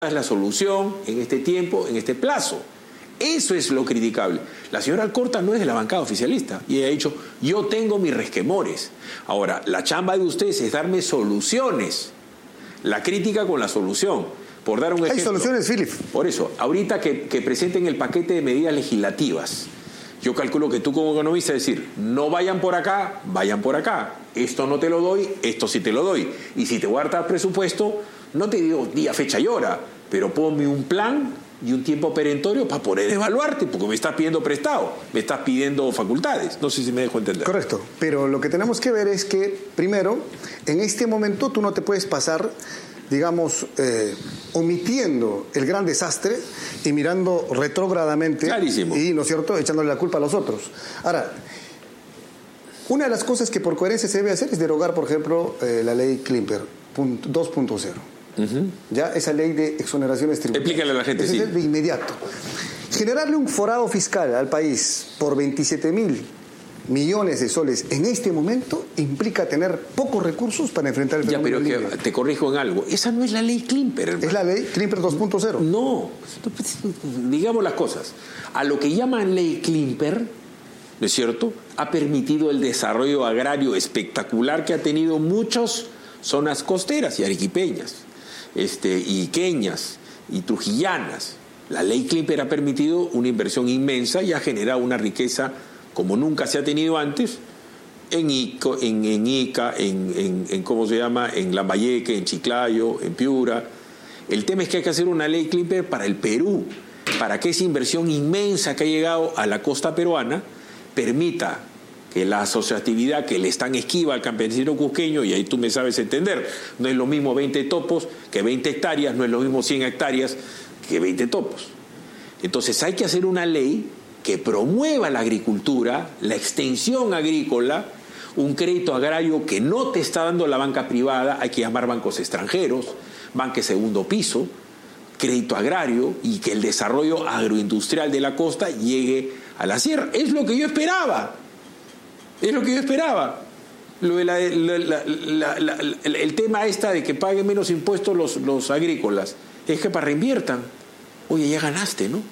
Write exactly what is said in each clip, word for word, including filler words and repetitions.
es la solución en este tiempo, en este plazo. Eso es lo criticable. La señora Alcorta no es de la bancada oficialista y ella ha dicho, yo tengo mis resquemores. Ahora, la chamba de ustedes es darme soluciones. La crítica con la solución. Por dar un ejemplo. Hay soluciones, Philip. Por eso, ahorita que, que presenten el paquete de medidas legislativas, yo calculo que tú como economista decir, no vayan por acá, vayan por acá. Esto no te lo doy, esto sí te lo doy. Y si te voy a dar presupuesto, no te digo día, fecha y hora, pero ponme un plan y un tiempo perentorio para poder evaluarte, porque me estás pidiendo prestado, me estás pidiendo facultades. No sé si me dejo entender. Correcto, pero lo que tenemos que ver es que, primero, en este momento tú no te puedes pasar, digamos, eh, omitiendo el gran desastre y mirando retrógradamente. Clarísimo. Y, ¿no es cierto?, echándole la culpa a los otros. Ahora, una de las cosas que por coherencia se debe hacer es derogar, por ejemplo, eh, la ley Klimper dos punto cero. Uh-huh. Ya esa ley de exoneraciones tributarias. Explícale a la gente, es sí. De inmediato. Generarle un forado fiscal al país por veintisiete mil millones de soles en este momento implica tener pocos recursos para enfrentar el fenómeno. Ya, pero que te corrijo en algo. Esa no es la ley Klimper, hermano. Es la ley Klimper dos punto cero. No, digamos las cosas. A lo que llaman ley Klimper, ¿no es cierto?, ha permitido el desarrollo agrario espectacular que ha tenido muchas zonas costeras y arequipeñas, este, y queñas y trujillanas. La ley Klimper ha permitido una inversión inmensa y ha generado una riqueza como nunca se ha tenido antes en Ica, en, en, Ica, en, en, en ¿cómo se llama?, en Lambayeque, en Chiclayo, en Piura. El tema es que hay que hacer una ley Klimper para el Perú, para que esa inversión inmensa que ha llegado a la costa peruana permita que la asociatividad que le están esquiva al campesino cusqueño, y ahí tú me sabes entender, no es lo mismo veinte topos que veinte hectáreas, no es lo mismo cien hectáreas que veinte topos. Entonces hay que hacer una ley que promueva la agricultura, la extensión agrícola, un crédito agrario que no te está dando la banca privada, hay que llamar bancos extranjeros, banque segundo piso, crédito agrario, y que el desarrollo agroindustrial de la costa llegue a la sierra. Es lo que yo esperaba. Es lo que yo esperaba. Lo de la, la, la, la, la, la, el tema esta de que paguen menos impuestos los, los agrícolas es que para reinviertan. Oye, ya ganaste, ¿no?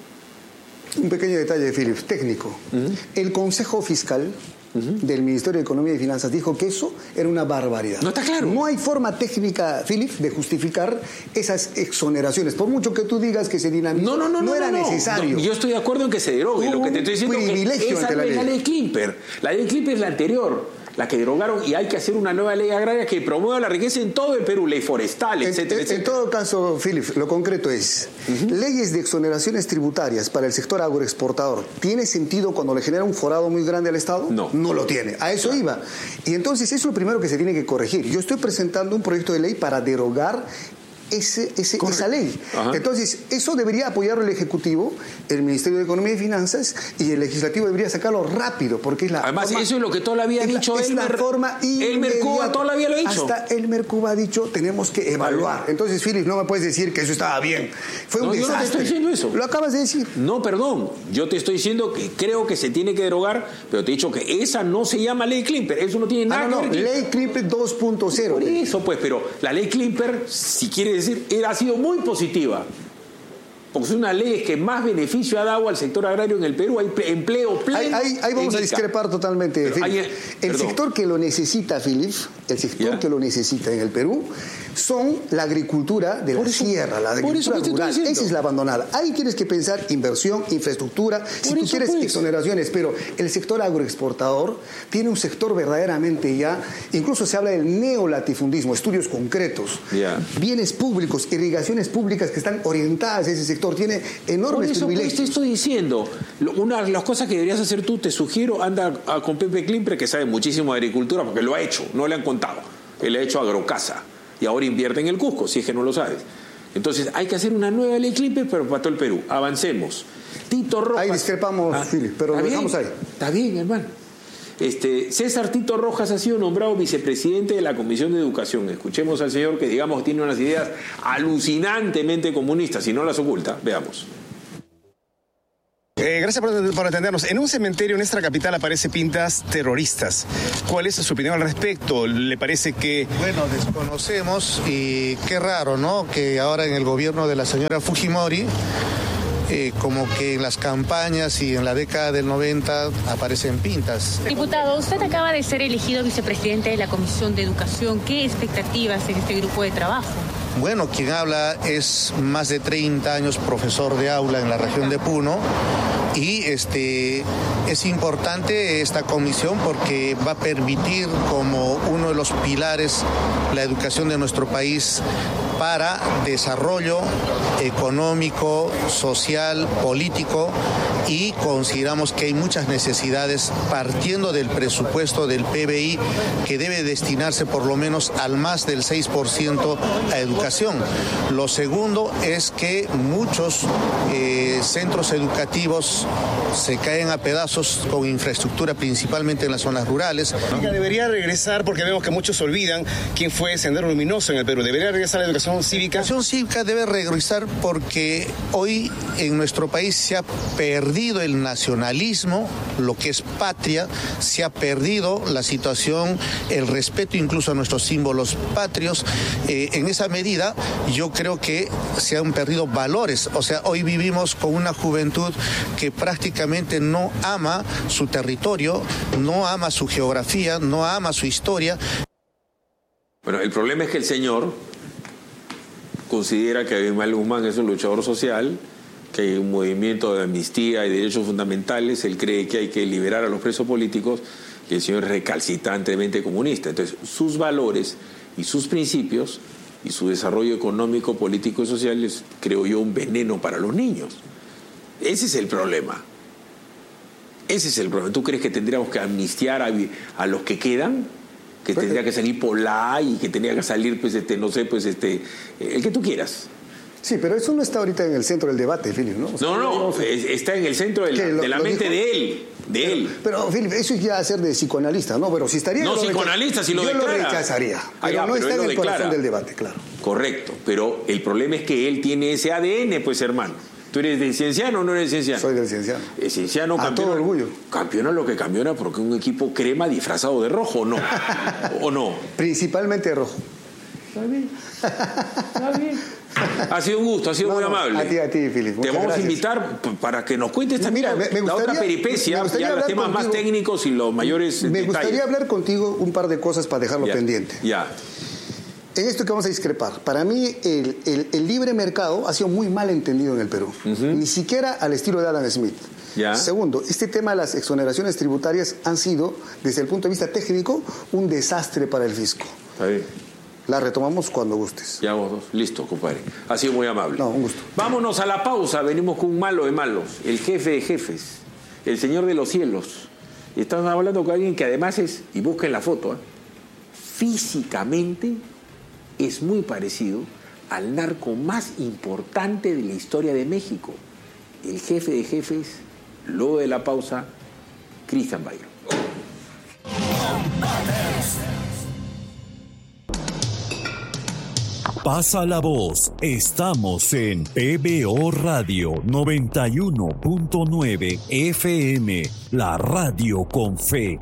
Un pequeño detalle, Philip, técnico. Uh-huh. El Consejo Fiscal uh-huh. del Ministerio de Economía y Finanzas dijo que eso era una barbaridad. No está claro. No hay forma técnica, Philip, de justificar esas exoneraciones. Por mucho que tú digas que se dinamizó, no, no, no, no, no era no, necesario. No, yo estoy de acuerdo en que se derogue. Uh, Lo que te estoy diciendo es que esa no es la ley Klimper. La ley Klimper es la anterior, la que derogaron, y hay que hacer una nueva ley agraria que promueva la riqueza en todo el Perú, ley forestal, etcétera, en, etcétera. En todo caso, Philip, lo concreto es, uh-huh. leyes de exoneraciones tributarias para el sector agroexportador, ¿tiene sentido cuando le genera un forado muy grande al Estado? No. No lo tiene. A eso claro. iba. Y entonces, eso es lo primero que se tiene que corregir. Yo estoy presentando un proyecto de ley para derogar Ese, ese, esa ley. Ajá. Entonces, eso debería apoyarlo el Ejecutivo, el Ministerio de Economía y Finanzas, y el Legislativo debería sacarlo rápido, porque es la Además, forma, eso es lo que toda la vida ha dicho es Elmer. La forma Elmer Cuba toda la vida lo ha dicho. Hasta Elmer Cuba ha dicho, tenemos que evaluar. Entonces, Philip, no me puedes decir que eso estaba bien. Fue un no, desastre. Yo no te estoy diciendo eso. Lo acabas de decir. No, perdón. Yo te estoy diciendo que creo que se tiene que derogar, pero te he dicho que esa no se llama ley Klimper. Eso no tiene nada ah, no, que no, ver. Ley Klimper dos punto cero. Por eso, pues, pero la ley Klimper, si quiere decir, era, ha sido muy positiva, porque es una ley que más beneficio ha dado al sector agrario en el Perú. Hay empleo pleno. Ahí, ahí, ahí vamos a discrepar totalmente, Philip. Hay, el perdón. sector que lo necesita, Philip, el sector ¿Ya? que lo necesita en el Perú son la agricultura de la eso, sierra, la agricultura rural. Esa es la abandonada. Ahí tienes que pensar inversión, infraestructura, si por tú eso, quieres pues. exoneraciones, pero el sector agroexportador tiene un sector verdaderamente ya, incluso se habla del neolatifundismo, estudios concretos, yeah. bienes públicos, irrigaciones públicas que están orientadas a ese sector, tiene enormes por eso, privilegios. Pues, te estoy diciendo, una de las cosas que deberías hacer tú, te sugiero, anda a, con Pepe Klimper, que sabe muchísimo de agricultura, porque lo ha hecho, no le han contado, él ha hecho agrocasa. Y ahora invierte en el Cusco, si es que no lo sabes. Entonces hay que hacer una nueva ley Klimper, pero para todo el Perú. Avancemos. Tito Rojas. Ahí discrepamos, ah, Philip, pero lo dejamos ahí. Está bien, hermano. Este, César Tito Rojas ha sido nombrado vicepresidente de la Comisión de Educación. Escuchemos al señor que, digamos, tiene unas ideas alucinantemente comunistas, si no las oculta. Veamos. Eh, gracias por, por atendernos. En un cementerio en nuestra capital aparece pintas terroristas. ¿Cuál es su opinión al respecto? ¿Le parece que...? Bueno, desconocemos y qué raro, ¿no? Que ahora en el gobierno de la señora Fujimori, eh, como que en las campañas y en la década del noventa aparecen pintas. Diputado, usted acaba de ser elegido vicepresidente de la Comisión de Educación. ¿Qué expectativas en este grupo de trabajo? Bueno, quien habla es más de treinta años profesor de aula en la región de Puno y este, es importante esta comisión porque va a permitir como uno de los pilares la educación de nuestro país para desarrollo económico, social, político y consideramos que hay muchas necesidades partiendo del presupuesto del P B I que debe destinarse por lo menos al más del seis por ciento a educación. Lo segundo es que muchos eh, centros educativos se caen a pedazos con infraestructura principalmente en las zonas rurales. Debería regresar, porque vemos que muchos olvidan quién fue Sendero Luminoso en el Perú. ¿Debería regresar la educación cívica? La educación cívica debe regresar porque hoy en nuestro país se ha perdido el nacionalismo, lo que es patria, se ha perdido la situación, el respeto incluso a nuestros símbolos patrios. Eh, en esa medida yo creo que se han perdido valores. O sea, hoy vivimos con una juventud que prácticamente no ama su territorio, no ama su geografía, no ama su historia. Bueno, el problema es que el señor considera que Abimael Guzmán es un luchador social, que hay un movimiento de amnistía y derechos fundamentales, él cree que hay que liberar a los presos políticos, y el señor es recalcitrantemente comunista. Entonces, sus valores y sus principios y su desarrollo económico, político y social es, creo yo, un veneno para los niños. Ese es el problema. Ese es el problema. ¿Tú crees que tendríamos que amnistiar a, a los que quedan? Que tendría que salir Polá y que tenía que salir, pues, este, no sé, pues, este, el que tú quieras. Sí, pero eso no está ahorita en el centro del debate, Philip, ¿no? O sea, no, no, no, está en el centro de la, lo, de la mente dijo? de él, de pero, él. Pero, Philip, eso es ya hacer de psicoanalista, ¿no? Pero si estaría... No, psicoanalista, si lo yo declara. Yo lo rechazaría, pero ah, ya, no pero está en el declara. corazón del debate, claro. Correcto, pero el problema es que él tiene ese A D N, pues, hermano. ¿Tú eres del Cienciano o no eres del Cienciano? Soy del Cienciano. El Cienciano a campeona, todo orgullo. Campeona lo que campeona porque un equipo crema disfrazado de rojo, ¿o no? ¿O no? Principalmente de rojo. Está bien. Está bien. Ha sido un gusto, ha sido no, muy no, amable. A ti, a ti, Filipe. Te vamos gracias. a invitar para que nos cuentes también Mira, me, me la gustaría, otra peripecia, me ya los temas contigo, más técnicos y los mayores Me detalles. gustaría hablar contigo un par de cosas para dejarlo ya, pendiente. Ya. En esto que vamos a discrepar, para mí el, el, el libre mercado ha sido muy mal entendido en el Perú, uh-huh. Ni siquiera al estilo de Adam Smith. Ya. Segundo, este tema de las exoneraciones tributarias han sido, desde el punto de vista técnico, un desastre para el fisco. Está bien. La retomamos cuando gustes. Ya vos dos. Listo, compadre. Ha sido muy amable. No, un gusto. Vámonos a la pausa. Venimos con un malo de malos, el jefe de jefes, el señor de los cielos. Y estamos hablando con alguien que además es, y busquen la foto, ¿eh? físicamente es muy parecido al narco más importante de la historia de México, el jefe de jefes, luego de la pausa, Cristian Bayro. Pasa la voz, estamos en P B O Radio noventa y uno punto nueve F M, la radio con fe.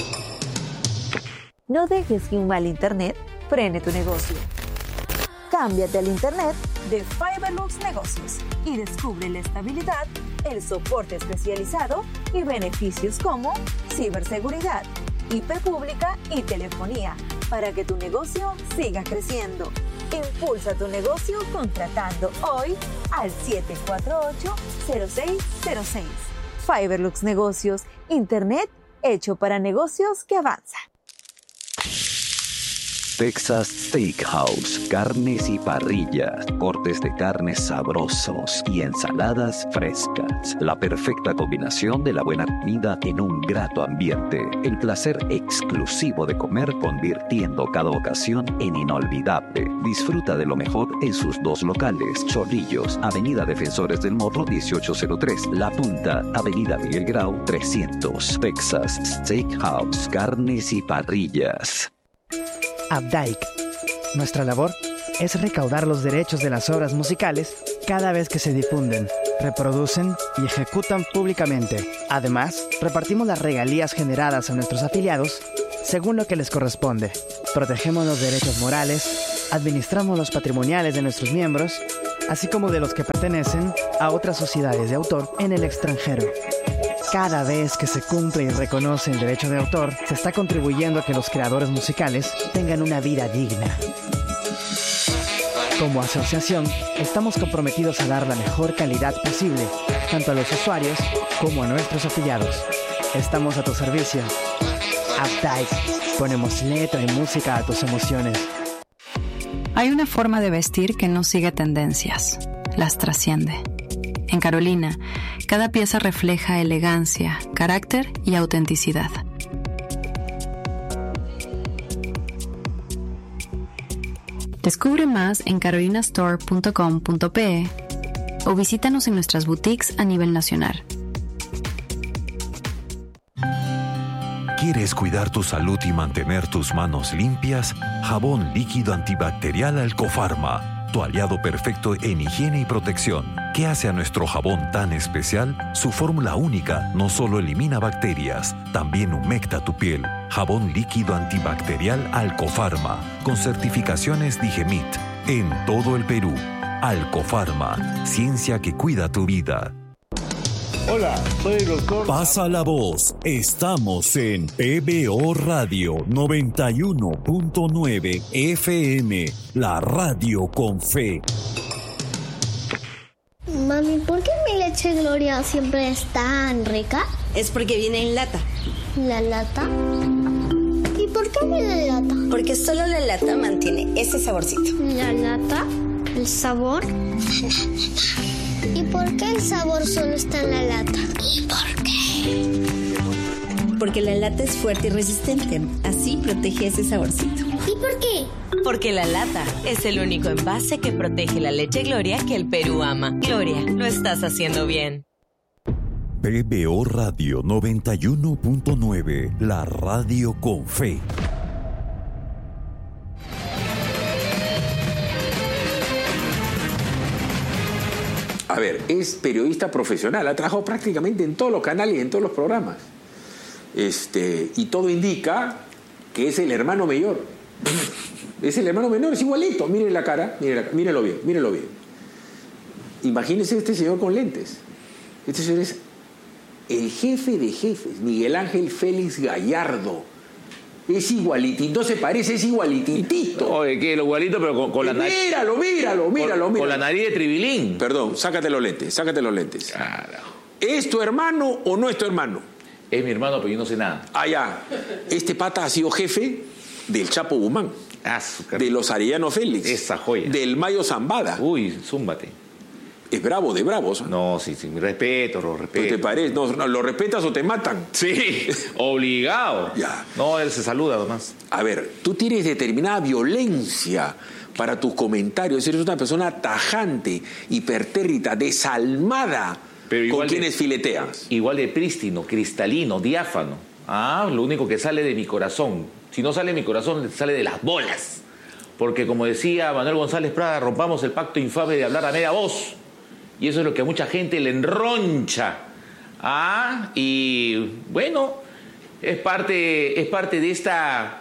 No dejes que un mal internet frene tu negocio. Cámbiate al internet de Fiberlux Negocios y descubre la estabilidad, el soporte especializado y beneficios como ciberseguridad, I P pública y telefonía para que tu negocio siga creciendo. Impulsa tu negocio contratando hoy al siete cuatro ocho, cero seis cero seis. Fiberlux Negocios, internet hecho para negocios que avanzan. Texas Steakhouse, carnes y parrillas, cortes de carnes sabrosos y ensaladas frescas. La perfecta combinación de la buena comida en un grato ambiente. El placer exclusivo de comer convirtiendo cada ocasión en inolvidable. Disfruta de lo mejor en sus dos locales. Chorrillos, Avenida Defensores del Morro dieciocho cero tres. La Punta, Avenida Miguel Grau trescientos. Texas Steakhouse, carnes y parrillas. Updike. Nuestra labor es recaudar los derechos de las obras musicales cada vez que se difunden, reproducen y ejecutan públicamente. Además, repartimos las regalías generadas a nuestros afiliados según lo que les corresponde. Protegemos los derechos morales, administramos los patrimoniales de nuestros miembros, así como de los que pertenecen a otras sociedades de autor en el extranjero. Cada vez que se cumple y reconoce el derecho de autor, se está contribuyendo a que los creadores musicales tengan una vida digna. Como asociación, estamos comprometidos a dar la mejor calidad posible, tanto a los usuarios como a nuestros afiliados. Estamos a tu servicio. Updike. Ponemos letra y música a tus emociones. Hay una forma de vestir que no sigue tendencias, las trasciende. En Carolina, cada pieza refleja elegancia, carácter y autenticidad. Descubre más en carolina store punto com punto pe o visítanos en nuestras boutiques a nivel nacional. ¿Quieres cuidar tu salud y mantener tus manos limpias? Jabón líquido antibacterial Alcofarma, tu aliado perfecto en higiene y protección. ¿Qué hace a nuestro jabón tan especial? Su fórmula única no solo elimina bacterias, también humecta tu piel. Jabón líquido antibacterial Alcofarma, con certificaciones Digemit, en todo el Perú. Alcofarma, ciencia que cuida tu vida. Hola, soy el doctor. Pasa la voz. Estamos en P B O Radio noventa y uno punto nueve F M, la radio con fe. Mami, ¿por qué mi leche Gloria siempre es tan rica? Es porque viene en lata. ¿La lata? ¿Y por qué viene en lata? Porque solo la lata mantiene ese saborcito. ¿La lata? ¿El sabor? ¿Y por qué el sabor solo está en la lata? ¿Y por qué? Porque la lata es fuerte y resistente. Así protege ese saborcito. ¿Y por qué? Porque la lata es el único envase que protege la leche Gloria que el Perú ama. Gloria, lo estás haciendo bien. P B O Radio noventa y uno punto nueve, la radio con fe. A ver, es periodista profesional, ha trabajado prácticamente en todos los canales y en todos los programas. Este, y todo indica que es el hermano mayor. Es el hermano menor, es igualito. Miren la cara, miren la, mírenlo bien, mírenlo bien. Imagínense este señor con lentes. Este señor es el jefe de jefes, Miguel Ángel Félix Gallardo. Es igualitito, no se parece, es igualititito. Oye, que lo igualito, pero con, con la nariz. Míralo, míralo, míralo, con, míralo. Con la nariz de Tribilín. Perdón, sácate los lentes, sácate los lentes. Claro. ¿Es tu hermano o no es tu hermano? Es mi hermano, pero yo no sé nada. Ah, ya. Este pata ha sido jefe del Chapo Guzmán. Ah, de los Arellano Félix. Esa joya. Del Mayo Zambada. Uy, zúmbate. Es bravo, de bravos. No, sí, sí, respeto, lo respeto. ¿Te parece? No, no, ¿lo respetas o te matan? Sí, obligado. Ya. No, él se saluda nomás. A ver, tú tienes determinada violencia para tus comentarios. Eres una persona tajante, hipertérrita, desalmada. Pero igual con quienes fileteas. Igual de prístino, cristalino, diáfano. Ah, lo único que sale de mi corazón. Si no sale de mi corazón, sale de las bolas. Porque como decía Manuel González Prada, rompamos el pacto infame de hablar a media voz. Y eso es lo que a mucha gente le enroncha. Ah, y bueno, es parte, es parte de esta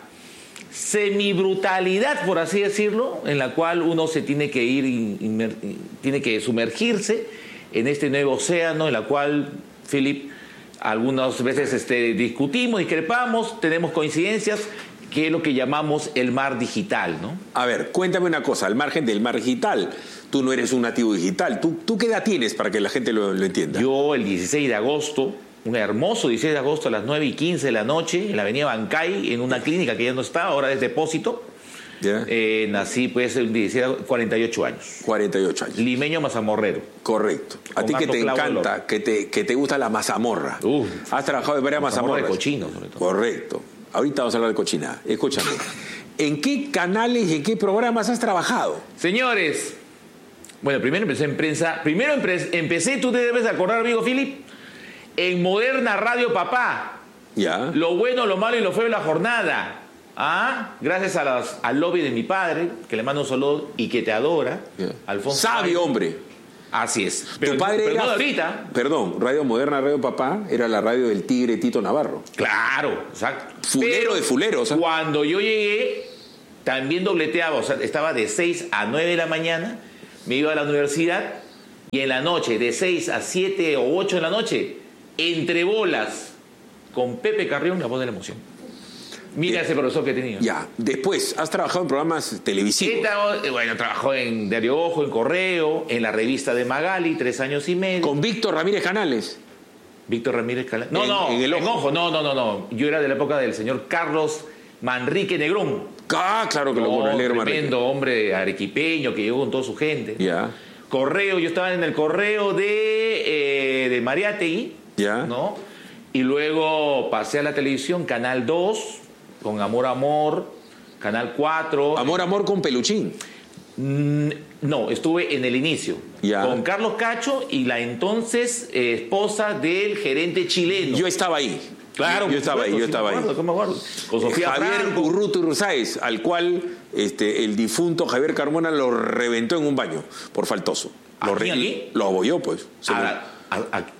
semibrutalidad, por así decirlo, en la cual uno se tiene que ir, inmer, tiene que sumergirse en este nuevo océano, en la cual, Philip, algunas veces este, discutimos, discrepamos, tenemos coincidencias, que es lo que llamamos el mar digital, ¿no? A ver, cuéntame una cosa, al margen del mar digital, tú no eres un nativo digital, ¿tú, tú qué edad tienes para que la gente lo, lo entienda? Yo el dieciséis de agosto, un hermoso dieciséis de agosto a las nueve y quince de la noche, en la avenida Bancay, en una clínica que ya no está, ahora es depósito, yeah. eh, nací pues el dieciséis, cuarenta y ocho años. cuarenta y ocho años. Limeño mazamorrero. Correcto. A ti que te encanta, que te, que te gusta la mazamorra. Uf, Has trabajado en varias mazamorras. de cochino, sobre todo. Correcto. Ahorita vamos a hablar de cochinada. Escúchame. ¿En qué canales y en qué programas has trabajado? Señores, bueno, primero empecé en prensa. Primero empecé, tú te debes acordar, amigo Philip, en Moderna Radio Papá. Ya. Lo bueno, lo malo y lo feo de la jornada. Ah, gracias a las, al lobby de mi padre, que le mando un saludo y que te adora. Yeah. Alfonso. Sabio, hombre. Así es. Pero, tu padre pero era, no de ahorita. Perdón, Radio Moderna, Radio Papá, era la radio del tigre Tito Navarro. Claro, exacto. Fulero pero de fuleros. ¿eh? Cuando yo llegué, también dobleteaba, o sea, estaba de seis a nueve de la mañana, me iba a la universidad, y en la noche, de seis a siete o ocho de la noche, entre bolas, con Pepe Carrión, la voz de la emoción. Mira ese profesor que he tenido. Ya, después, has trabajado en programas televisivos. He, bueno, trabajó en Diario Ojo, en Correo, en la revista de Magali, tres años y medio. Con Víctor Ramírez Canales. Víctor Ramírez Canales. No, en, no, en, el ojo. en Ojo, no, no, no, no. Yo era de la época del señor Carlos Manrique Negrón. Ah, claro que no, lo conozco. Tremendo Manrique. hombre arequipeño que llegó con toda su gente. Ya. Correo, yo estaba en el Correo de, eh, de Mariátegui. Ya. ¿No? Y luego pasé a la televisión, Canal dos, con Amor Amor, Canal cuatro. Amor Amor con Peluchín. Mm, no, estuve en el inicio. Ya. Con Carlos Cacho y la entonces eh, esposa del gerente chileno. Yo estaba ahí. Claro, yo estaba ahí, yo estaba ahí. ¿Cómo me acuerdo? Con Sofía Javier Franco. Urruti Urruzáez, al cual este, el difunto Javier Carmona lo reventó en un baño por faltoso. Lo, ¿Aquí, re- aquí? lo abolló, pues. Se A, lo- a- a-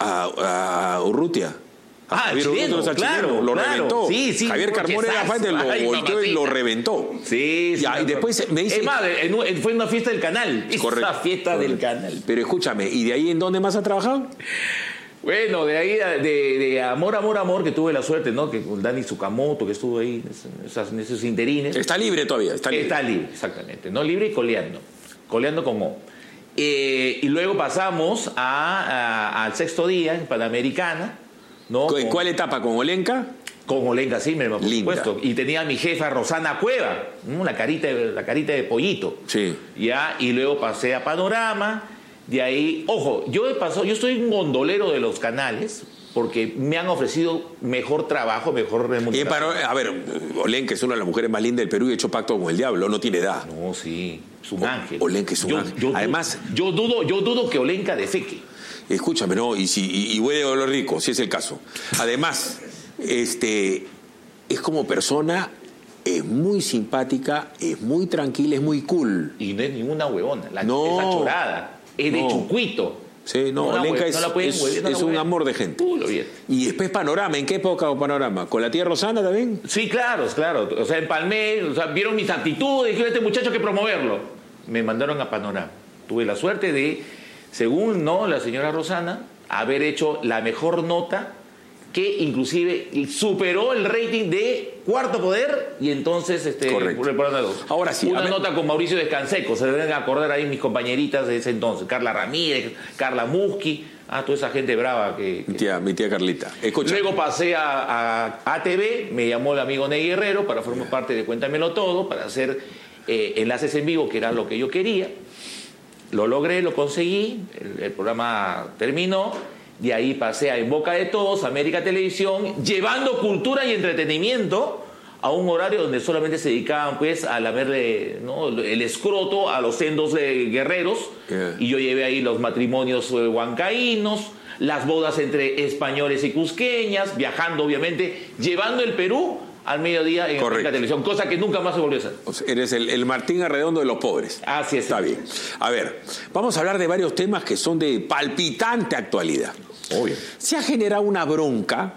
a, a Urrutia. A Ah, Javier chileno, Urrutia, claro, chileno, lo claro. reventó. Sí, sí, Javier un Carmona era fan de lo Ay, volteó y lo mamacita. reventó. Sí, sí. Ya, y después me dice. Es más, en un- en- fue una fiesta del canal. Correcto, Esa fiesta correcto. del canal. Pero escúchame, ¿y de ahí en dónde más ha trabajado? Bueno, de ahí, de, de Amor, Amor, Amor, que tuve la suerte, ¿no? Que con Dani Tsukamoto, que estuvo ahí en, esas, en esos interines. Está libre todavía, está libre. Está libre, exactamente. No libre y coleando. Coleando con O. Eh, y luego pasamos a, a- al Sexto Día, en Panamericana, ¿no? ¿En Con- cuál etapa? ¿Con Olenka? Con Olenka Zimmerman, por Linda. supuesto. Y tenía a mi jefa Rosana Cueva, ¿no? la, carita, de- la carita de pollito. Sí. Ya, y luego pasé a Panorama. De ahí, ojo, yo he pasado, yo soy un gondolero de los canales porque me han ofrecido mejor trabajo, mejor Y remuneración. para, a ver, Olenka es una de las mujeres más lindas del Perú y ha hecho pacto con el diablo, no tiene edad. No, sí, es un ángel. Olenka es un Yo- ángel. yo- Además, yo dudo, yo dudo que Olenka defeque. escúchame, no, y si y, y huele a olor rico, si es el caso. Además, este es como persona, es muy simpática, es muy tranquila, es muy cool. Y no es ninguna huevona, la, No. es achorada, es de No. Chucuito. Sí, no, No la Olenka hue- es, no la pueden es- huevear, no la es un huevean. amor de gente. Uy, lo bien. Y después Panorama, ¿en qué época o Panorama? ¿Con la tía Rosana también? Sí, claro, claro. O sea, empalmé, o sea, vieron mis actitudes, dijeron, este muchacho hay que promoverlo. Me mandaron a Panorama. Tuve la suerte de, según no la señora Rosana, haber hecho la mejor nota que inclusive superó el rating de Cuarto Poder y entonces este Correcto. por el programa dos. Ahora sí, Una a ver. nota con Mauricio Descanseco, se deben acordar ahí mis compañeritas de ese entonces, Carla Ramírez, Carla Musqui, ah, toda esa gente brava que, que- Mi tía, mi tía Carlita. Escucha. Luego pasé a, a A T V, me llamó el amigo Ney Guerrero para formar parte de Cuéntamelo Todo, para hacer eh, enlaces en vivo, que era lo que yo quería. Lo logré, lo conseguí, el, el programa terminó, de ahí pasé a En Boca de Todos, América Televisión, llevando cultura y entretenimiento a un horario donde solamente se dedicaban pues a lamerle, ¿no?, el escroto a los sendos de guerreros. Yeah. Y yo llevé ahí los matrimonios eh, huancaínos, las bodas entre españoles y cusqueñas, viajando obviamente, llevando el Perú al mediodía en Correcto. América Televisión, cosa que nunca más se volvió a hacer. O sea, eres el, el Martín Arredondo de los pobres. Así es. Está bien. A ver, vamos a hablar de varios temas que son de palpitante actualidad. Obvio. Se ha generado una bronca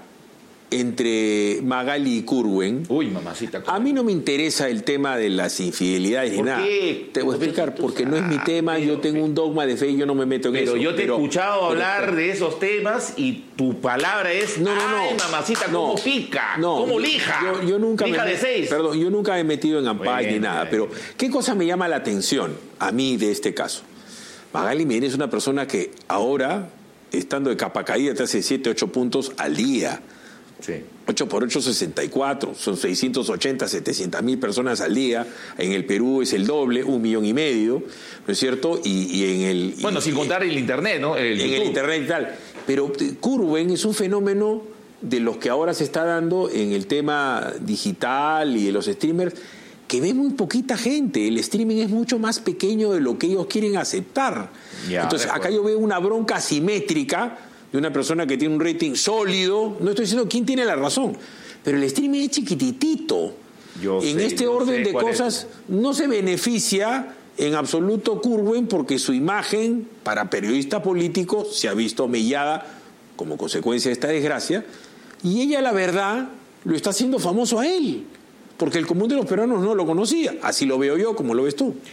entre Magali y Curwen. Uy, mamacita. A mí no me interesa el tema de las infidelidades ni ¿Por nada. qué? Te voy a explicar, porque no es mi tema, yo tengo un dogma de fe y yo no me meto en eso. Pero yo te he escuchado pero- hablar de esos temas y tu palabra es, No, no, no. ay, mamacita, No. cómo pica, No, cómo yo- lija. Yo, yo nunca Lija me de seis. Perdón, yo nunca me he metido en ampay ni Bueno, nada, bueno. pero ¿qué cosa me llama la atención a mí de este caso? Magali Medina es una persona que ahora, estando de capa caída, te hace siete, ocho puntos al día. Sí. ocho por ocho, sesenta y cuatro. Son seiscientos ochenta, setecientas mil personas al día. En el Perú es el doble, un millón y medio, ¿no es cierto? Y, y en el... Bueno, y- sin contar el internet, ¿no? El en el YouTube. internet y tal. Pero eh, Curwen es un fenómeno de los que ahora se está dando en el tema digital y de los streamers, que ve muy poquita gente. El streaming es mucho más pequeño de lo que ellos quieren aceptar. Ya, Entonces, de acá acuerdo. yo veo una bronca asimétrica de una persona que tiene un rating sólido. No estoy diciendo quién tiene la razón, pero el streaming es chiquititito. Yo en sé, este yo orden sé de cuál es. cosas no se beneficia en absoluto Curwen, porque su imagen para periodista político se ha visto mellada como consecuencia de esta desgracia, y ella, la verdad, lo está haciendo famoso a él, porque el común de los peruanos no lo conocía. Así lo veo yo, como lo ves tú.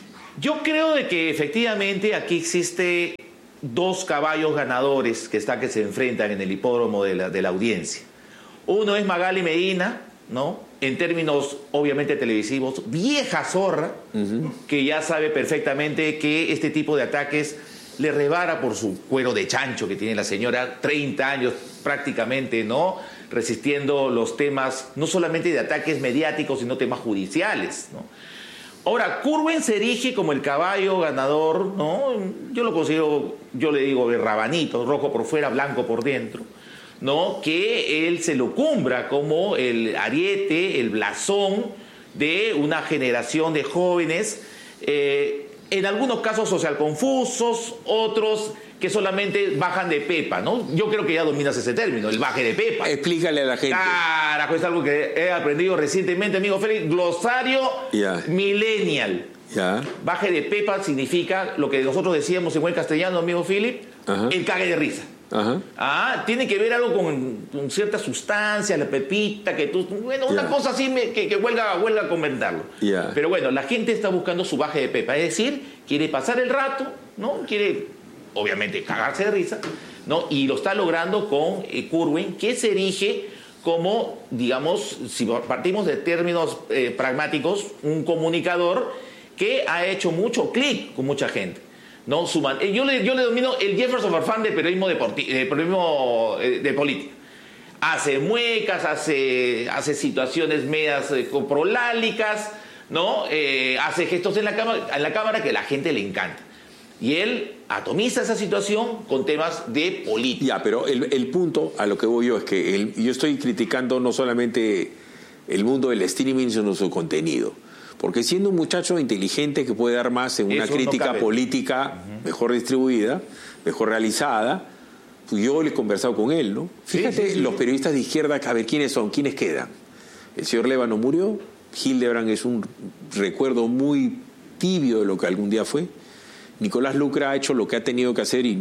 Yo creo de que efectivamente aquí existe dos caballos ganadores que están que se enfrentan en el hipódromo de la, de la audiencia. Uno es Magali Medina, ¿no? En términos obviamente televisivos, vieja zorra, uh-huh. que ya sabe perfectamente que este tipo de ataques le rebara por su cuero de chancho que tiene la señora, treinta años prácticamente, ¿no? Resistiendo los temas, no solamente de ataques mediáticos, sino temas judiciales, ¿no? Ahora, Curwen se erige como el caballo ganador, ¿no? Yo lo considero, yo le digo, el rabanito, rojo por fuera, blanco por dentro, ¿no? Que él se lo cumbra como el ariete, el blasón de una generación de jóvenes, eh, en algunos casos social confusos, otros que solamente bajan de pepa, ¿no? Yo creo que ya dominas ese término, el baje de pepa. Explícale a la gente. Carajo, es algo que he aprendido recientemente, amigo Félix. Glosario yeah. millennial. Yeah. Baje de pepa significa lo que nosotros decíamos en buen castellano, amigo Philip, uh-huh. el cague de risa. Uh-huh. Ah, tiene que ver algo con, con cierta sustancia, la pepita, que tú, bueno, una yeah. cosa así me, que, que huelga, huelga a comentarlo. Yeah. Pero bueno, la gente está buscando su baje de pepa, es decir, quiere pasar el rato, ¿no? Quiere obviamente cagarse de risa, ¿no? Y lo está logrando con eh, Curwen, que se erige como, digamos, si partimos de términos eh, pragmáticos, un comunicador que ha hecho mucho clic con mucha gente, ¿no? Su man- yo, le, yo le domino el Jefferson Farfán del periodismo, deporti- de, periodismo eh, de política. Hace muecas, hace, hace situaciones medias eh, prolálicas, ¿no? Eh, hace gestos en la, cámara, en la cámara que a la gente le encanta. Y él atomiza esa situación con temas de política. Ya, pero el, el punto a lo que voy yo es que el, yo estoy criticando no solamente el mundo del streaming, sino su contenido. Porque siendo un muchacho inteligente que puede dar más en una Eso crítica no política uh-huh. mejor distribuida, mejor realizada, pues yo le he conversado con él, ¿no? Fíjate, sí, sí, sí. los periodistas de izquierda, a ver, ¿quiénes son? ¿Quiénes quedan? El señor Lévano murió, Hildebrand es un recuerdo muy tibio de lo que algún día fue. Nicolás Lucra ha hecho lo que ha tenido que hacer y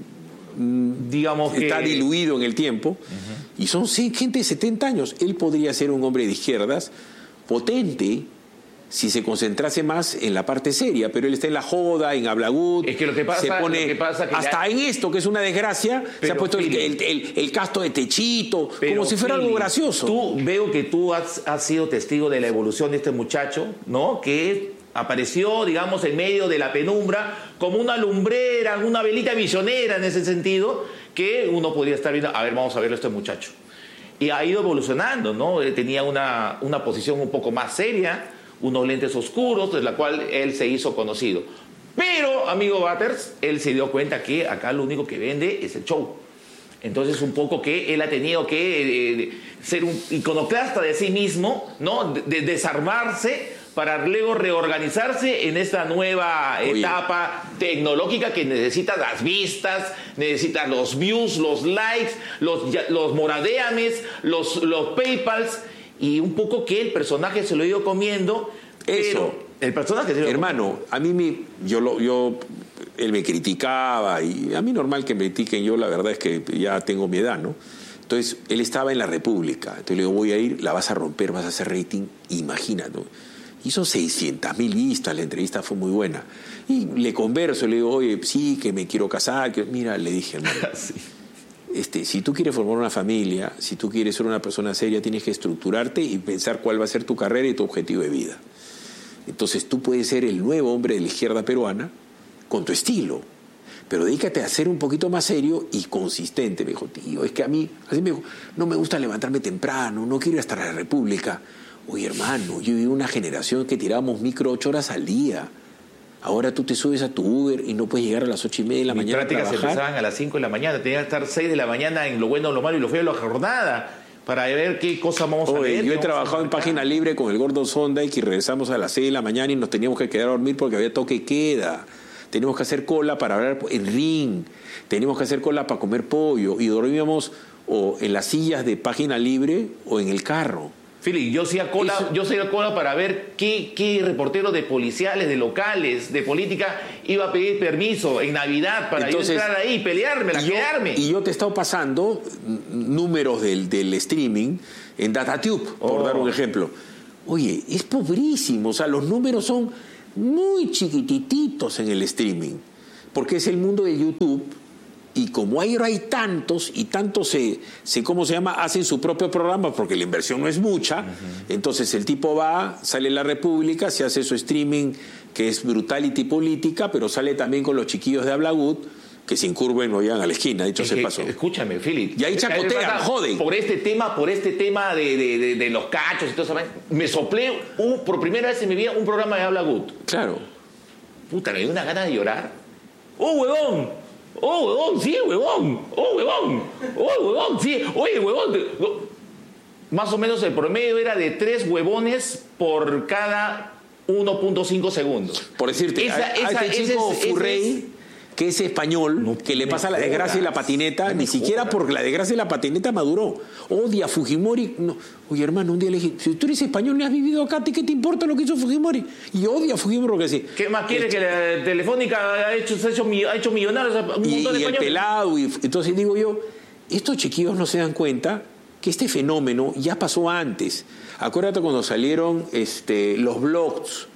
digamos está que... diluido en el tiempo. Uh-huh. Y son gente de setenta años. Él podría ser un hombre de izquierdas potente si se concentrase más en la parte seria, pero él está en la joda, en Hablagut, es que lo que pasa, se pone lo que pasa que hasta ya... en esto, que es una desgracia, pero, se ha puesto el, el, el, el casto de Techito, pero, como si fuera Philly, algo gracioso. Tú veo que tú has, has sido testigo de la evolución de este muchacho, ¿no? Que apareció, digamos, en medio de la penumbra como una lumbrera, una velita visionera en ese sentido, que uno podría estar viendo, a ver, vamos a verlo a este muchacho. Y ha ido evolucionando, ¿no? Tenía una, una posición un poco más seria, unos lentes oscuros, de la cual él se hizo conocido. Pero, amigo Butters, él se dio cuenta que acá lo único que vende es el show. Entonces, un poco que él ha tenido que eh, ser un iconoclasta de sí mismo, ¿no? De, de desarmarse para luego reorganizarse en esta nueva Oye. etapa tecnológica que necesita las vistas, necesita los views, los likes, los, los moradeames, los, los paypals, y un poco que el personaje se lo ha ido comiendo. Eso. El personaje se lo Hermano, a mí me, yo, lo, yo, él me criticaba, y a mí normal que me critiquen, yo la verdad es que ya tengo mi edad, ¿no? Entonces, él estaba en la República, entonces le digo, voy a ir, la vas a romper, vas a hacer rating, imagínate. Hizo seiscientas mil vistas, la entrevista fue muy buena. Y le converso, le digo, oye, sí, que me quiero casar. Que... Mira, le dije, hermano, sí. este, si tú quieres formar una familia, si tú quieres ser una persona seria, tienes que estructurarte y pensar cuál va a ser tu carrera y tu objetivo de vida. Entonces tú puedes ser el nuevo hombre de la izquierda peruana con tu estilo, pero dedícate a ser un poquito más serio y consistente. Me dijo, tío, es que a mí, así me dijo, no me gusta levantarme temprano, no quiero ir hasta la República. Oye, hermano, yo viví una generación que tirábamos micro ocho horas al día. Ahora tú te subes a tu Uber y no puedes llegar a las ocho y media de la Mis mañana a trabajar. Mis prácticas empezaban a las cinco de la mañana. Tenía que estar seis de la mañana en lo bueno, lo malo y lo feo de la jornada para ver qué cosa vamos Oye, a ver. Yo he trabajado en Página Libre con el Gordo Sondike y regresamos a las seis de la mañana y nos teníamos que quedar a dormir porque había toque queda. Teníamos que hacer cola para hablar en ring. Teníamos que hacer cola para comer pollo. Y dormíamos o en las sillas de Página Libre o en el carro. Philip, yo hacía cola, Eso... yo hacía cola para ver qué, qué reportero de policiales, de locales, de política iba a pedir permiso en Navidad para Entonces, yo entrar ahí, pelearme, la quedarme. Y yo te he estado pasando números del, del streaming en DataTube, por oh. dar un ejemplo. Oye, es pobrísimo, o sea, los números son muy chiquititos en el streaming, porque es el mundo de YouTube. Y como hay, hay tantos, y tantos se, se, ¿cómo se llama? Hacen su propio programa porque la inversión no es mucha. Uh-huh. Entonces el tipo va, sale en La República, se hace su streaming, que es Brutality Política, pero sale también con los chiquillos de Hablagut, que se incurven o llegan a la esquina, dicho se pasó. Escúchame, Philip. Y ahí chacotean, joden. Por este tema, por este tema de, de, de, de los cachos y todo eso, me soplé un, por primera vez en mi vida un programa de Hablagut. Claro. Puta, me dio una gana de llorar. ¡Oh, huevón! ¡Oh, huevón! ¡Sí, huevón! ¡Oh, huevón! ¡Oh, huevón! ¡Sí! ¡Oye, huevón! Más o menos el promedio era de tres huevones por cada uno punto cinco segundos. Por decirte, esa, a, esa, a este chico ese, Furrey, ese, que es español, no, que le pasa la desgracia y la patineta, ni siquiera porque la desgracia y la patineta maduró. Odia a Fujimori. No. Oye, hermano, un día le dije, si tú eres español, no has vivido acá, ¿qué te importa lo que hizo Fujimori? Y odia a Fujimori porque sí. ¿Qué más quiere que la Telefónica ha hecho, se ha hecho, ha hecho millonarios a un montón y, de españoles? Y el pelado. Y, entonces digo yo, estos chiquillos no se dan cuenta que este fenómeno ya pasó antes. Acuérdate cuando salieron este, los blogs,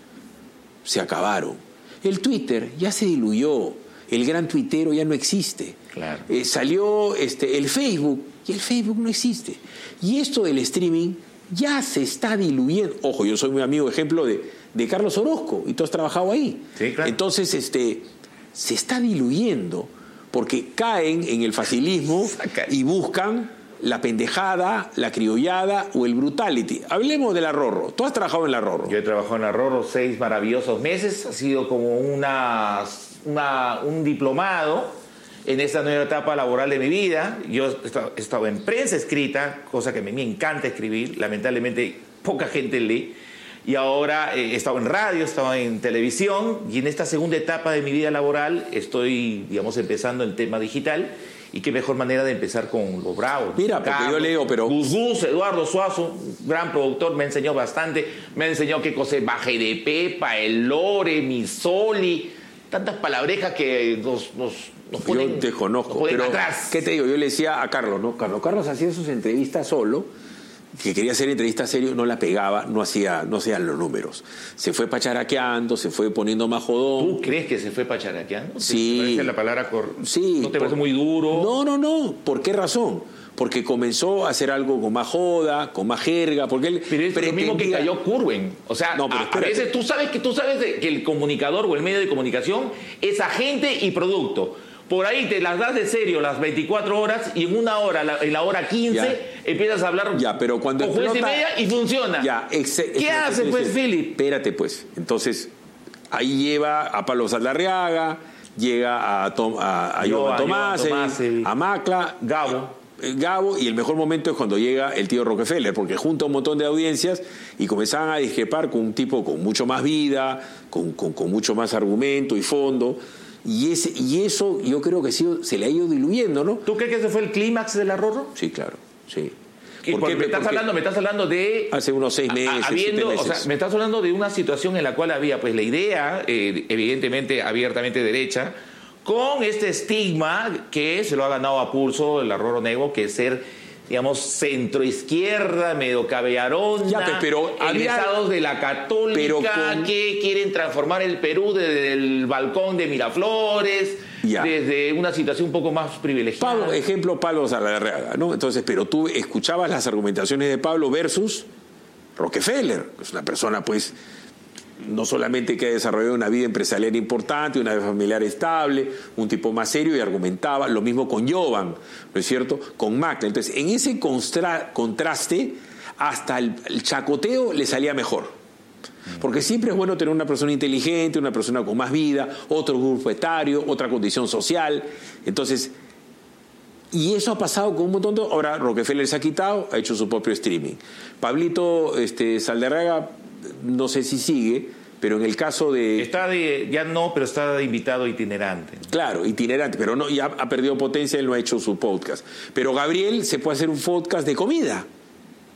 se acabaron. El Twitter ya se diluyó. El gran tuitero ya no existe. Claro. Eh, salió este, el Facebook y el Facebook no existe. Y esto del streaming ya se está diluyendo. Ojo, yo soy muy amigo, ejemplo, de, de Carlos Orozco y tú has trabajado ahí. Sí, claro. Entonces, este, se está diluyendo porque caen en el facilismo y buscan la pendejada, la criollada o el brutality. Hablemos de la Rorro. Tú has trabajado en la Rorro. Yo he trabajado en la Rorro seis maravillosos meses. Ha sido como una... Una, un diplomado en esta nueva etapa laboral de mi vida. Yo he estado en prensa escrita, cosa que a mí me encanta escribir, lamentablemente poca gente lee, y ahora he estado en radio, he estado en televisión, y en esta segunda etapa de mi vida laboral estoy, digamos, empezando el tema digital, y qué mejor manera de empezar con los bravos. Mira, porque Carlos, yo leo, pero... Gus Gus, Eduardo Suazo, gran productor, me enseñó bastante, me enseñó qué cosa es Baje de Pepa, el Lore, Misoli... Tantas palabrejas que nos, nos, nos ponen, yo te conozco, nos ponen pero atrás. ¿Qué te digo? Yo le decía a Carlos, ¿no? Carlos, Carlos hacía sus entrevistas solo, que quería hacer entrevistas serio, no la pegaba, no hacía, no hacían los números. Se fue pacharaqueando, se fue poniendo más jodón. ¿Tú crees que se fue pacharaqueando? Sí. ¿Te parece la palabra cor... Sí. ¿No te por... parece muy duro? No, no, no. ¿Por qué razón? Porque comenzó a hacer algo con más joda, con más jerga, porque él pero es pretendía... lo mismo que cayó Curwen. O sea, no, a, a veces tú sabes que tú sabes de, que el comunicador o el medio de comunicación es agente y producto. Por ahí te las das de serio las veinticuatro horas y en una hora, la, en la hora quince, ya. empiezas a hablar ya, pero cuando con juez y media y funciona. Ya, ex, ex, ¿Qué ex, hace ex, pues, Philip? Espérate, pues. Entonces, ahí lleva a Pablo Saldarriaga, llega a, Tom, a, a Jovan Tomás, a Macla, Gabo. Gabo, y el mejor momento es cuando llega el tío Rockefeller, porque junta un montón de audiencias y comenzaban a discrepar con un tipo con mucho más vida, con, con, con mucho más argumento y fondo, y, ese, y eso yo creo que sí, se le ha ido diluyendo, ¿no? ¿Tú crees que ese fue el clímax de la Rorro? Sí, claro, sí. ¿Por qué? Me estás hablando, me estás hablando de... Hace unos seis meses, habiendo, siete meses. O sea, me estás hablando de una situación en la cual había pues la idea, eh, evidentemente abiertamente derecha, con este estigma que se lo ha ganado a pulso el Rorro Negro, que es ser, digamos, centroizquierda, medio cabellarona, ya, pero egresados había... de la Católica, pero con... que quieren transformar el Perú desde el balcón de Miraflores, ya. desde una situación un poco más privilegiada. Pablo, ejemplo, Pablo Saldarriaga, ¿no? Entonces, pero tú escuchabas las argumentaciones de Pablo versus Rockefeller, que es una persona, pues... no solamente que ha desarrollado una vida empresarial importante, una vida familiar estable, un tipo más serio y argumentaba, lo mismo con Jovan, ¿no es cierto?, con Macla. Entonces, en ese constra- contraste, hasta el, el chacoteo le salía mejor. Porque siempre es bueno tener una persona inteligente, una persona con más vida, otro grupo etario, otra condición social. Entonces, y eso ha pasado con un montón de... Ahora Rockefeller se ha quitado, ha hecho su propio streaming. Pablito este, Saldarriaga... no sé si sigue, pero en el caso de... Está de, ya no, pero está de invitado itinerante. Claro, itinerante, pero no, ya ha perdido potencia, él no ha hecho su podcast. Pero Gabriel se puede hacer un podcast de comida.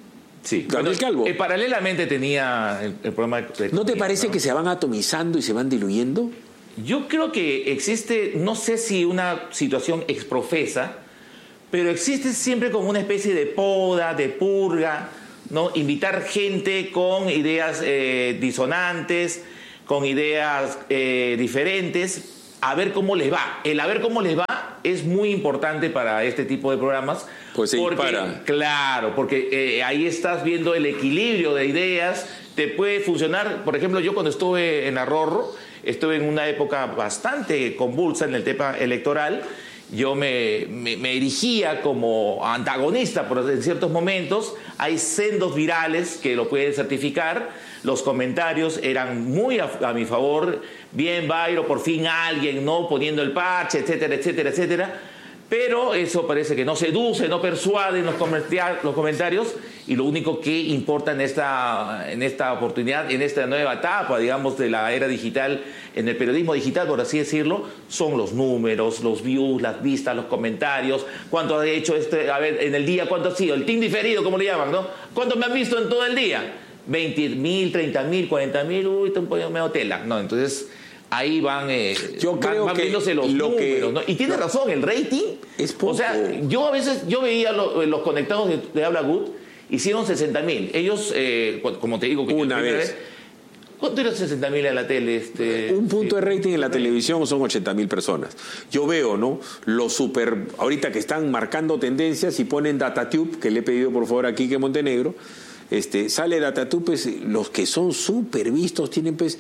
Sí, Daniel Calvo. Eh, paralelamente tenía el, el programa de... ¿No te parece ¿no? que se van atomizando y se van diluyendo? Yo creo que existe, no sé si una situación exprofesa, pero existe siempre como una especie de poda, de purga, ¿no? Invitar gente con ideas eh, disonantes, con ideas eh, diferentes, a ver cómo les va. El a ver cómo les va es muy importante para este tipo de programas. Pues sí, porque, para. Claro, porque eh, ahí estás viendo el equilibrio de ideas. Te puede funcionar. Por ejemplo, yo cuando estuve en Arrorro, estuve en una época bastante convulsa en el tema electoral. Yo me, me, me erigía como antagonista por, en ciertos momentos. Hay sendos virales que lo pueden certificar. Los comentarios eran muy a, a mi favor. Bien, Bayro, por fin alguien, ¿no? Poniendo el parche, etcétera, etcétera, etcétera. Pero eso parece que no seduce, no persuade en los, los comentarios. Y lo único que importa en esta, en esta oportunidad, en esta nueva etapa, digamos, de la era digital, en el periodismo digital, por así decirlo, son los números, los views, las vistas, los comentarios. ¿Cuánto ha hecho este, a ver, en el día, cuánto ha sido? El team diferido, como le llaman, ¿no? ¿Cuánto me han visto en todo el día? veinte mil, treinta mil, cuarenta mil, uy, te un pollo medio tela. No, entonces ahí van, eh, yo creo van, van que viéndose los lo números, que, ¿no? Y tiene razón, el rating es poco. O sea, yo a veces, yo veía lo, los conectados de, de Habla Good, hicieron sesenta mil. Ellos, eh, como te digo, que una vez. vez ¿Cuánto era sesenta mil en la tele? Este, un punto sí. de rating en la televisión son ochenta mil personas. Yo veo, ¿no? Los super, ahorita que están marcando tendencias y ponen DataTube, que le he pedido por favor a Quique Montenegro, este, sale DataTube, pues, los que son súper vistos tienen pues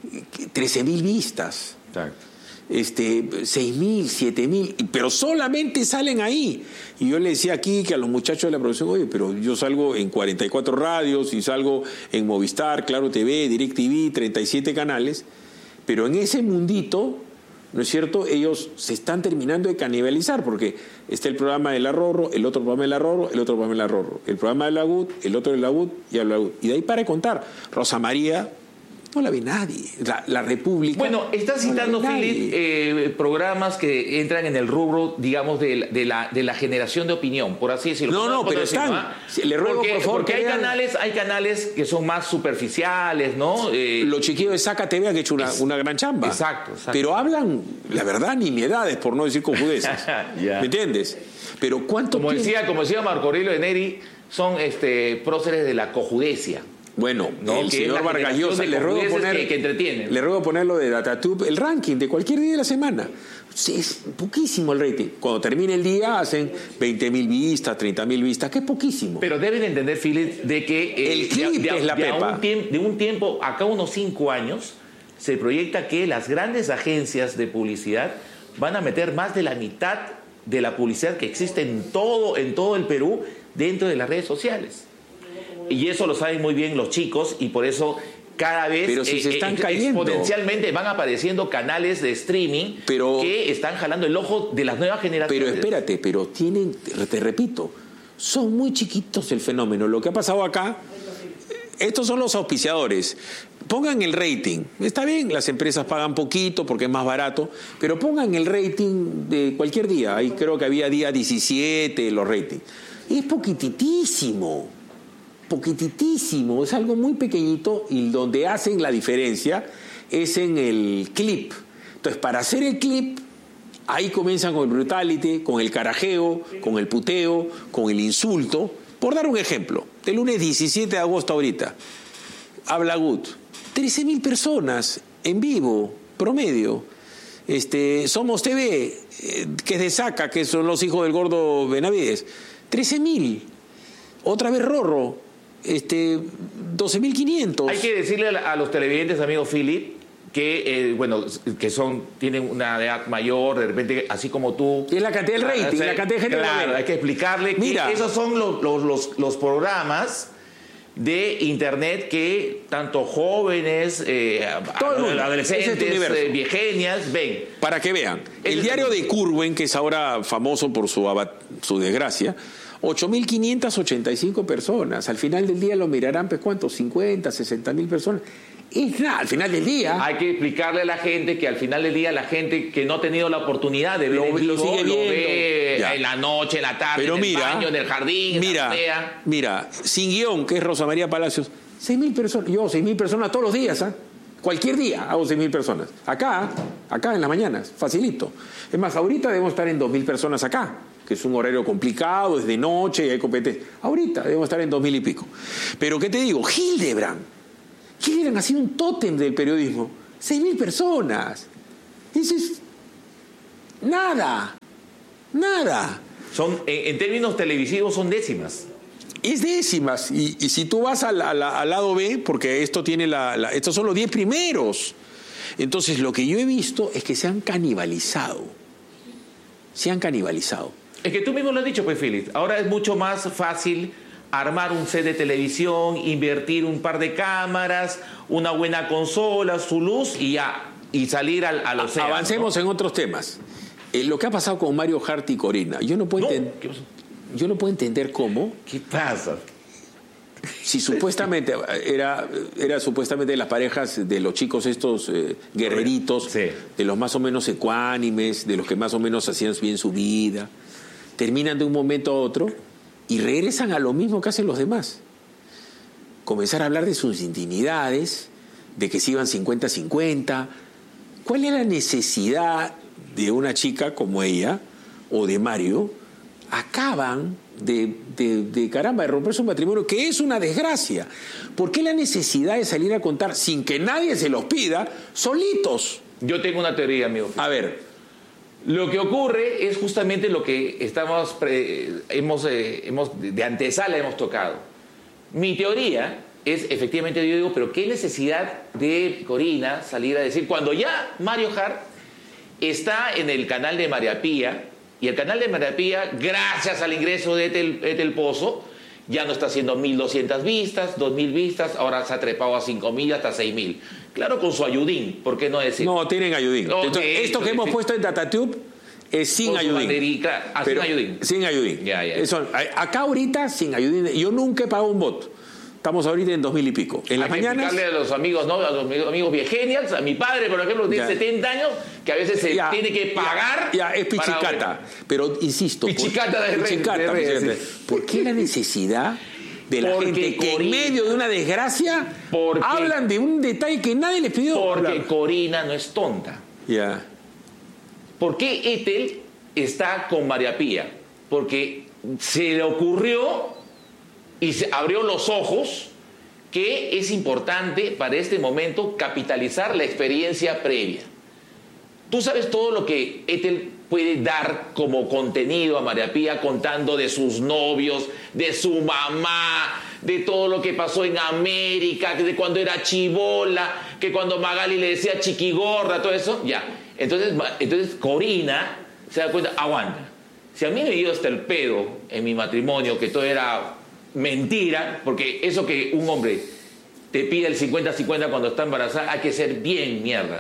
trece mil vistas. Exacto. Este, seis mil, siete mil, pero solamente salen ahí. Y yo le decía aquí que a los muchachos de la producción, oye, pero yo salgo en cuarenta y cuatro radios y salgo en Movistar, Claro T V, DirecTV, treinta y siete canales, pero en ese mundito, ¿no es cierto? Ellos se están terminando de canibalizar porque está el programa del Arrorro, el otro programa del Arrorro, el otro programa del Arrorro, el programa del Agud, el otro del Agud y el Agud. Y de ahí para de contar. Rosa María no la ve nadie. La, la República. Bueno, está citando, no Philip, eh, programas que entran en el rubro, digamos, de, de, la, de la generación de opinión, por así decirlo. No, no, pero están. ¿Ah? Le ruego, porque, por favor, porque hay vean. canales, hay canales que son más superficiales, ¿no? Eh, Los chiquillos de Saca T V han hecho una, es, una gran chamba. Exacto, exacto. Pero hablan, la verdad, nimiedades, por no decir cojudeces. Yeah. ¿Me entiendes? Pero ¿cuánto como tiempo? decía, como decía Marco Aurelio de Neri, son este, próceres de la cojudecia. Bueno, ¿no? el que señor Vargas Llosa, le ruego poner, que, que entretienen. le ruego ponerlo de DataTube, el ranking de cualquier día de la semana. Es poquísimo el rating. Cuando termine el día hacen veinte mil vistas, treinta mil vistas, que es poquísimo. Pero deben entender, Philip, de que eh, el clip de, de, es la de pepa. Un tiemp, de un tiempo, acá unos cinco años, se proyecta que las grandes agencias de publicidad van a meter más de la mitad de la publicidad que existe en todo, en todo el Perú dentro de las redes sociales. Y eso lo saben muy bien los chicos y por eso cada vez pero si eh, se están eh, cayendo. exponencialmente van apareciendo canales de streaming pero, que están jalando el ojo de las nuevas generaciones. Pero espérate, pero tienen, te repito, son muy chiquitos el fenómeno. Lo que ha pasado acá, estos son los auspiciadores. Pongan el rating. Está bien, las empresas pagan poquito porque es más barato, pero pongan el rating de cualquier día. Ahí creo que había día diecisiete los ratings. Es poquititísimo. Poquititísimo, es algo muy pequeñito y donde hacen la diferencia es en el clip. Entonces, para hacer el clip, ahí comienzan con el brutality, con el carajeo, con el puteo, con el insulto. Por dar un ejemplo, del lunes diecisiete de agosto ahorita, Habla Good, trece mil personas en vivo, promedio. Este, Somos T V, eh, que es de Saca, que son los hijos del gordo Benavides, trece mil. Otra vez Rorro, este, doce mil quinientos. Hay que decirle a los televidentes, amigo Philip, que, eh, bueno, que son, tienen una edad mayor, de repente, así como tú. Es la cantidad del rating, o sea, la cantidad de gente. Claro, hay que explicarle Mira, que esos son los, los, los, los programas de internet que tanto jóvenes, eh, adolescentes, eh, viegenias ven. Para que vean, el diario de Curwen, que es ahora famoso por su, su desgracia, ocho mil quinientas ochenta y cinco personas. Al final del día lo mirarán, pues, ¿cuántos? cincuenta, sesenta mil personas. es nada, al final del día. Hay que explicarle a la gente que al final del día la gente que no ha tenido la oportunidad de ver lo, en vivo, lo sigue viendo. Lo ve ya. en la noche, en la tarde, Pero en mira, el baño, en el jardín, mira, en la azotea. Mira, sin guión, que es Rosa María Palacios, seis mil personas, yo seis mil personas todos los días, ¿ah? ¿eh? Cualquier día hago seis mil personas. Acá, acá en las mañanas, facilito. Es más, ahorita debemos estar en dos mil personas acá, que es un horario complicado, es de noche y hay competencia. Ahorita debemos estar en dos mil y pico. Pero, ¿qué te digo? Hildebrand. Hildebrand ha sido un tótem del periodismo. seis mil personas. Eso es nada. Nada. Son, en, en términos televisivos son décimas. Es décimas. Y, y si tú vas al, al, al lado B, porque esto tiene la, la, estos son los diez primeros. Entonces, lo que yo he visto es que se han canibalizado. Se han canibalizado. Es que tú mismo lo has dicho, pues, Félix. Ahora es mucho más fácil armar un set de televisión, invertir un par de cámaras, una buena consola, su luz y ya. Y salir al, al océano. Avancemos, ¿no?, en otros temas. Eh, lo que ha pasado con Mario Hart y Corina. Yo no puedo no, entender. Yo no puedo entender cómo. ¿Qué pasa? Si supuestamente era, era supuestamente las parejas de los chicos estos eh, guerreritos, sí, de los más o menos ecuánimes, de los que más o menos hacían bien su vida, terminan de un momento a otro y regresan a lo mismo que hacen los demás. Comenzar a hablar de sus intimidades, de que se iban cincuenta cincuenta. ¿Cuál es la necesidad de una chica como ella o de Mario? Acaban de, de, de caramba, de romper su matrimonio, que es una desgracia. ¿Por qué la necesidad de salir a contar sin que nadie se los pida, solitos? Yo tengo una teoría, amigo. A ver. Lo que ocurre es justamente lo que estamos pre, hemos, eh, hemos de antesala hemos tocado. Mi teoría es, efectivamente, yo digo, pero qué necesidad de Corina salir a decir, cuando ya Mario Hart está en el canal de María Pía, y el canal de María Pía, gracias al ingreso de Etel, Etel Pozo, ya no está haciendo mil doscientas vistas, dos mil vistas, ahora se ha trepado a cinco mil, hasta seis mil. Claro, con su ayudín, ¿por qué no decir? No, tienen ayudín. No, Entonces, esto que hemos puesto en DataTube es sin con ayudín. Banderí, claro, ah, Pero, sin ayudín. Sin ayudín. Ya, ya. Eso, acá ahorita, sin ayudín. Yo nunca he pagado un bot. Estamos ahorita en dos mil y pico. En las Hay mañanas. que explicarle a los amigos, ¿no? A los amigos viegenials, a mi padre, por ejemplo, tiene Ya. setenta años, que a veces se Ya, tiene que pagar. Ya, ya, es pichicata. para- Pero insisto. Pichicata de rey, pichicata, de rey, pichicata. sí. ¿Por qué la necesidad de la Porque gente que Corina- en medio de una desgracia Porque- hablan de un detalle que nadie les pidió? Porque hablar? Corina no es tonta. Ya. ¿Por qué Etel está con María Pía? Porque se le ocurrió y se abrió los ojos que es importante para este momento capitalizar la experiencia previa. Tú sabes todo lo que Etel puede dar como contenido a María Pía, contando de sus novios, de su mamá, de todo lo que pasó en América, de cuando era chibola, que cuando Magali le decía chiquigorda, todo eso, ya. Entonces, entonces Corina se da cuenta, aguanta. Si a mí me dio hasta el pedo en mi matrimonio, que todo era mentira, porque eso que un hombre te pide el cincuenta cincuenta cuando está embarazada, hay que ser bien mierda.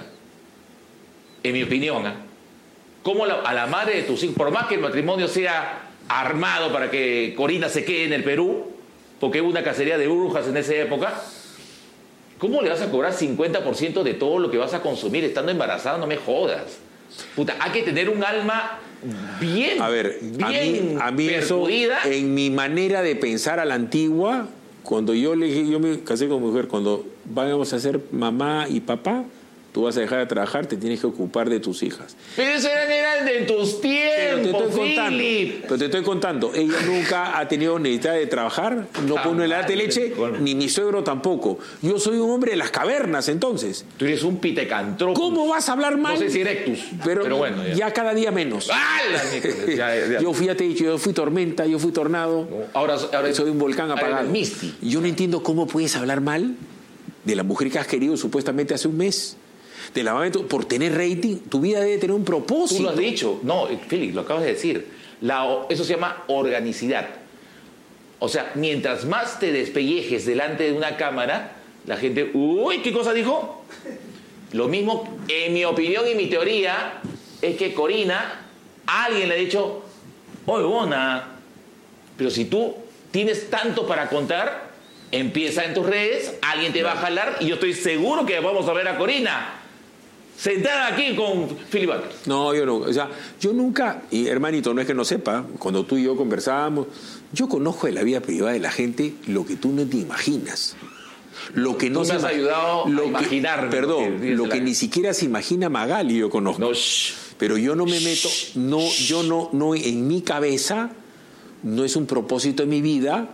En mi opinión, ¿eh? Como la, a la madre de tus hijos, por más que el matrimonio sea armado para que Corina se quede en el Perú, porque hubo una cacería de brujas en esa época, ¿cómo le vas a cobrar cincuenta por ciento de todo lo que vas a consumir estando embarazada? No me jodas. Puta, hay que tener un alma bien, A ver, a mí, bien a mí eso, perjudida. en mi manera de pensar a la antigua, cuando yo le dije, yo me casé con mi mujer, cuando vamos a ser mamá y papá, tú vas a dejar de trabajar, te tienes que ocupar de tus hijas. Pero eso eran, eran de tus Pero te tiempos, estoy contando, Philip. pero te estoy contando, ella nunca ha tenido necesidad de trabajar, no pone el de leche, ni mi suegro tampoco. Yo soy un hombre de las cavernas, entonces. Tú eres un pitecantropus. ¿Cómo vas a hablar mal? No sé si erectus, pero, pero bueno, ya. ya cada día menos. ¡Hala, Nicolás! Ya, ya. Yo fui a techo, yo fui tormenta, yo fui tornado. Ahora, ahora soy un volcán ahora apagado. eres Misty. Yo no entiendo cómo puedes hablar mal de la mujer que has querido supuestamente hace un mes. De la mamá, por tener rating, tu vida debe tener un propósito. Tú lo has dicho. No, Félix, lo acabas de decir. La, eso se llama organicidad. O sea, mientras más te despellejes delante de una cámara, la gente, uy, ¿qué cosa dijo? Lo mismo, en mi opinión y mi teoría, es que Corina, alguien le ha dicho, oye, Bona, pero si tú tienes tanto para contar, Empieza en tus redes, alguien te va a jalar y yo estoy seguro que vamos a ver a Corina sentada aquí con Philip Butler. No, yo no. O sea, yo nunca, y hermanito, no es que no sepa, cuando tú y yo conversábamos, yo conozco de la vida privada de la gente lo que tú no te imaginas. Lo que no tú se me has ayudado lo a imaginar. Que, perdón, que lo que la... ni siquiera se imagina Magali yo conozco. No, shh. Pero yo no me meto, no, yo no, no, en mi cabeza no es un propósito de mi vida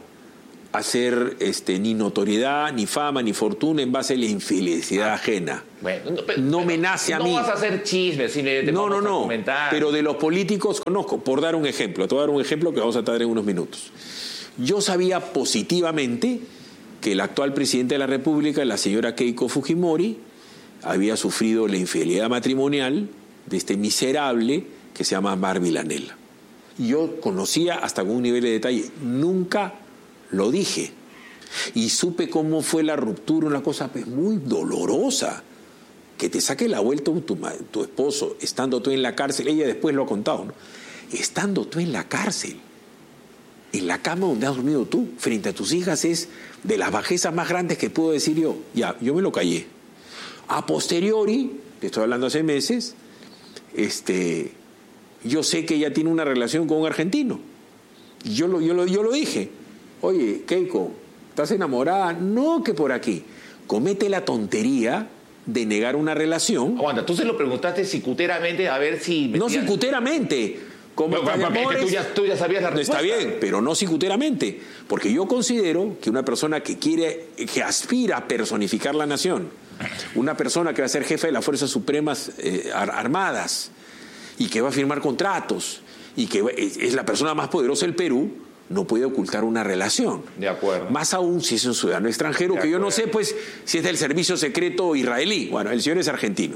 hacer este, ni notoriedad, ni fama, ni fortuna en base a la infelicidad ah, ajena. Bueno, no, pero, no pero, me nace a no mí. No vas a hacer chismes, simplemente no, vamos no, no. a comentar. Pero de los políticos conozco, por dar un ejemplo, te voy a dar un ejemplo que vamos a tratar en unos minutos. Yo sabía positivamente que el actual presidente de la República, la señora Keiko Fujimori, había sufrido la infidelidad matrimonial de este miserable que se llama Mar Villanella. Yo conocía hasta con un nivel de detalle, nunca lo dije. Y supe cómo fue la ruptura, una cosa pues, muy dolorosa. Que te saque la vuelta tu, tu esposo, estando tú en la cárcel. Ella después lo ha contado, ¿no? Estando tú en la cárcel, en la cama donde has dormido tú, frente a tus hijas, es de las bajezas más grandes que puedo decir yo. Ya, yo me lo callé. A posteriori, te estoy hablando hace meses, este, yo sé que ella tiene una relación con un argentino. Yo lo, yo lo, yo lo dije. Oye, Keiko, ¿estás enamorada? No, que por aquí. Comete la tontería de negar una relación. Aguanta, tú se lo preguntaste cicuteramente a ver si... No cicuteramente. Como no, pero, amores, es que tú, ya, tú ya sabías la respuesta. Está bien, pero no cicuteramente. Porque yo considero que una persona que quiere, que aspira a personificar la nación, una persona que va a ser jefe de las Fuerzas Supremas eh, Armadas y que va a firmar contratos y que es, es la persona más poderosa del Perú, no puede ocultar una relación. De acuerdo. Más aún si es un ciudadano extranjero, que yo no sé pues si es del servicio secreto israelí. Bueno, el señor es argentino.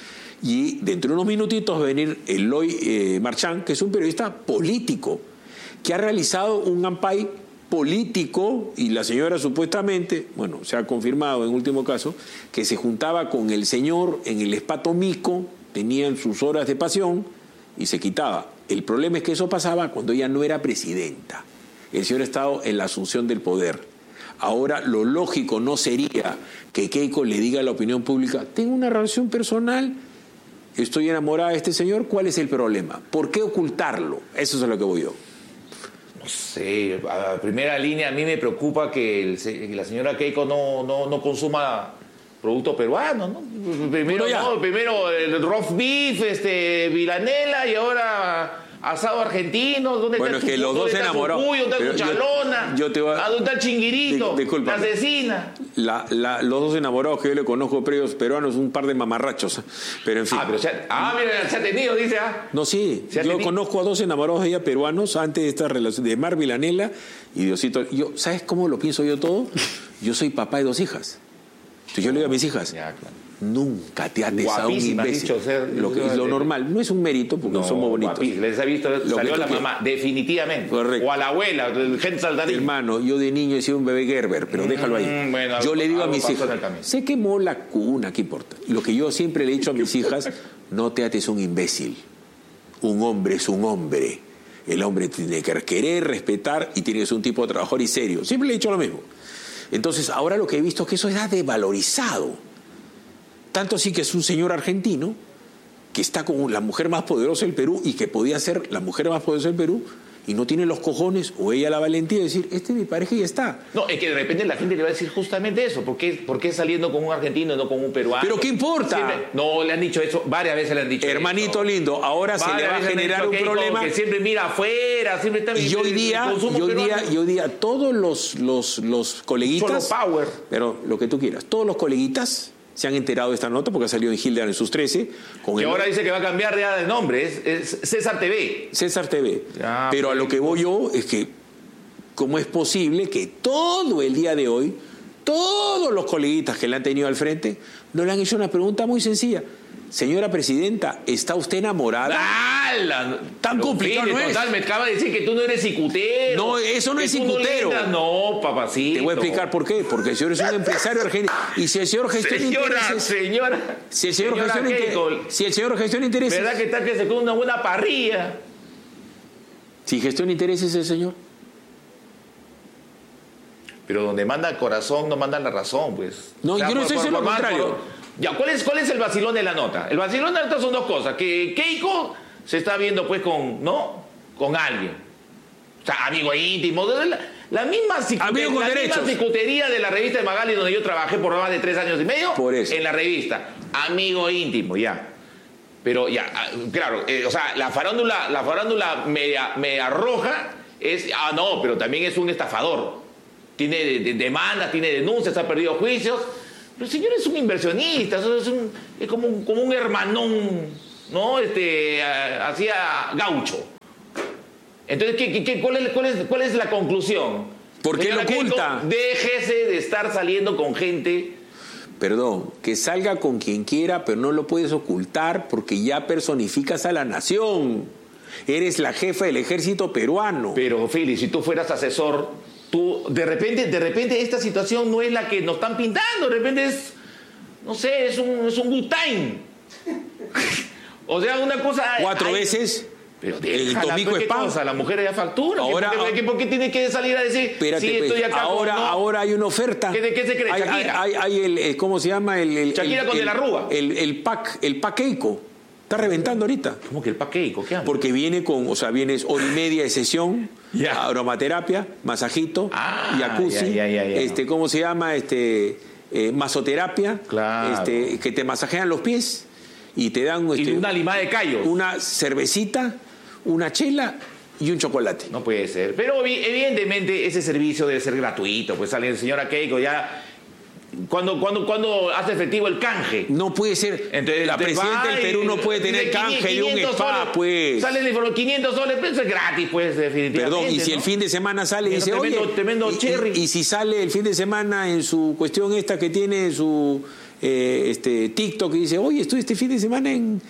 Y dentro de unos minutitos va a venir Eloy eh, Marchand, que es un periodista político, que ha realizado un ampay político, y la señora supuestamente, bueno, se ha confirmado en último caso, que se juntaba con el señor en el Espato Mico, tenían sus horas de pasión y se quitaba. El problema es que eso pasaba cuando ella no era presidenta. El señor ha estado en la asunción del poder. Ahora, lo lógico no sería que Keiko le diga a la opinión pública, tengo una relación personal, estoy enamorada de este señor, ¿cuál es el problema? ¿Por qué ocultarlo? Eso es a lo que voy yo. No sé, a primera línea a mí me preocupa que, el, que la señora Keiko no, no, no consuma producto peruano, ¿no? Primero, bueno, no, primero el roast beef, este, Villanella, y ahora asado argentino. ¿Dónde bueno, está es que tu, los dos se enamoraron. ¿Dónde está tu chalona? Yo, yo te voy a... ¿Dónde está el chinguirito? Di, disculpa. La asesina. La, la, los dos enamorados que yo le conozco previos peruanos, un par de mamarrachos. Pero en fin. Ah, pero se ha, ah, mira, se ha tenido, dice. Ah. No, sí. Yo tenido? conozco a dos enamorados de ella peruanos antes de esta relación, de Mar Villanella y Diosito. Yo, ¿sabes cómo lo pienso yo todo? Yo soy papá de dos hijas. Entonces yo le digo a mis hijas, ya, claro, nunca te ates a un imbécil. Ser, lo, que, lo normal, no es un mérito porque no, somos bonitos. Guapísimo. Les ha visto, lo salió a la mamá, quieres. Definitivamente. Correcto. O a la abuela, gente saltarín. Hermano, yo de niño he sido un bebé Gerber, pero mm, déjalo ahí. Bueno, yo algo, le digo a mis hijas, se quemó la cuna, ¿qué importa? Lo que yo siempre le he dicho a mis hijas, no te ates a un imbécil. Un hombre es un hombre. El hombre tiene que querer, respetar y tiene que ser un tipo de trabajador y serio. Siempre le he dicho lo mismo. Entonces, ahora lo que he visto es que eso está devalorizado. Tanto así que es un señor argentino que está con la mujer más poderosa del Perú y que podía ser la mujer más poderosa del Perú y no tiene los cojones o ella la valentía de decir, este es mi pareja y ya está. No, es que de repente la gente le va a decir justamente eso. ¿Por qué, por qué saliendo con un argentino y no con un peruano? ¿Pero qué importa? Siempre, no, le han dicho eso, varias veces le han dicho hermanito eso. Lindo, ahora varias se le va a generar un problema. Que siempre mira afuera, siempre está... Y hoy día, y hoy día, y hoy día todos los, los, los coleguitas... Solo power. Pero lo que tú quieras, todos los coleguitas se han enterado de esta nota porque ha salido en Gildan en sus trece. Con y el... ahora dice que va a cambiar ya de nombre, es, es César T V. César T V. Ya, pero pues, a lo que voy yo es que, ¿cómo es posible que todo el día de hoy, todos los coleguitas que le han tenido al frente, no le han hecho una pregunta muy sencilla? Señora presidenta, ¿está usted enamorada? ¡Hala! Tan complicado no es. Total, me acaba de decir que tú no eres cicutero. No, eso no es cicutero. No, no, papacito. Te voy a explicar por qué. Porque el señor es un empresario argentino. Y si el señor gestiona señora, intereses... Señora, si el señor señora gestiona intereses... Si el señor gestiona intereses... ¿Verdad que está que se come una buena parrilla? Si gestiona intereses el señor... Pero donde manda el corazón, no manda la razón, pues. No, o sea, yo no estoy diciendo lo contrario. Por, ya, ¿cuál es, ¿cuál es el vacilón de la nota? El vacilón de la nota son dos cosas. Que Keiko se está viendo, pues, con, ¿no? Con alguien. O sea, amigo íntimo. La, la misma cicutería de la revista de Magali, donde yo trabajé por más de tres años y medio. Por eso. En la revista. Amigo íntimo, ya. Pero ya, claro, eh, o sea, la farándula, la farándula media, media roja es, ah, no, pero también es un estafador. Tiene de, de, demandas, tiene denuncias, ha perdido juicios. Pero el señor es un inversionista, es, un, es como, un, como un hermanón, ¿no? Este, hacía gaucho. Entonces, ¿qué, qué, cuál, es, cuál, es, ¿cuál es la conclusión? ¿Por qué lo oculta? Déjese de estar saliendo con gente. Perdón, que salga con quien quiera, pero no lo puedes ocultar porque ya personificas a la nación. Eres la jefa del ejército peruano. Pero, Fili, si tú fueras asesor, tú, de repente, de repente esta situación no es la que nos están pintando, de repente es, no sé, es un, es un good time. O sea, una cosa... ¿Cuatro hay, veces? Pero el Tomico es pausa, la mujer ya factura. Ahora, ¿Por, qué, ¿Por qué tiene que salir a decir, espérate, sí, estoy acá? Ahora, no? ahora hay una oferta. ¿Qué, ¿De qué se cree? Hay, Shakira. Hay, hay, hay el, ¿cómo se llama? El, el, Shakira el, con el, De la Rúa. El, el pack, el pack Keiko. Está reventando ahorita. ¿Cómo que el pack Keiko? ¿Qué habla? Porque viene con, o sea, viene hora y media de sesión, yeah. aromaterapia, masajito, ah, jacuzzi, yeah, yeah, yeah, este, ¿cómo se llama? Este, eh, masoterapia, claro. este, que te masajean los pies y te dan este, y una limada de callos, una cervecita, una chela y un chocolate. No puede ser. Pero evidentemente ese servicio debe ser gratuito. Pues sale el señor Keiko ya... Cuando, cuando, cuando hace efectivo el canje. No puede ser. Entonces, la presidenta del Perú no puede tener canje de un spa, soles, pues. Sale el informe, quinientos soles, pero eso es gratis, pues, definitivamente. Perdón, y si ¿no? el fin de semana sale y dice, tremendo, oye, tremendo y, cherry. Y, y si sale el fin de semana en su cuestión esta que tiene en su eh, este, TikTok y dice, oye, estoy este fin de semana en...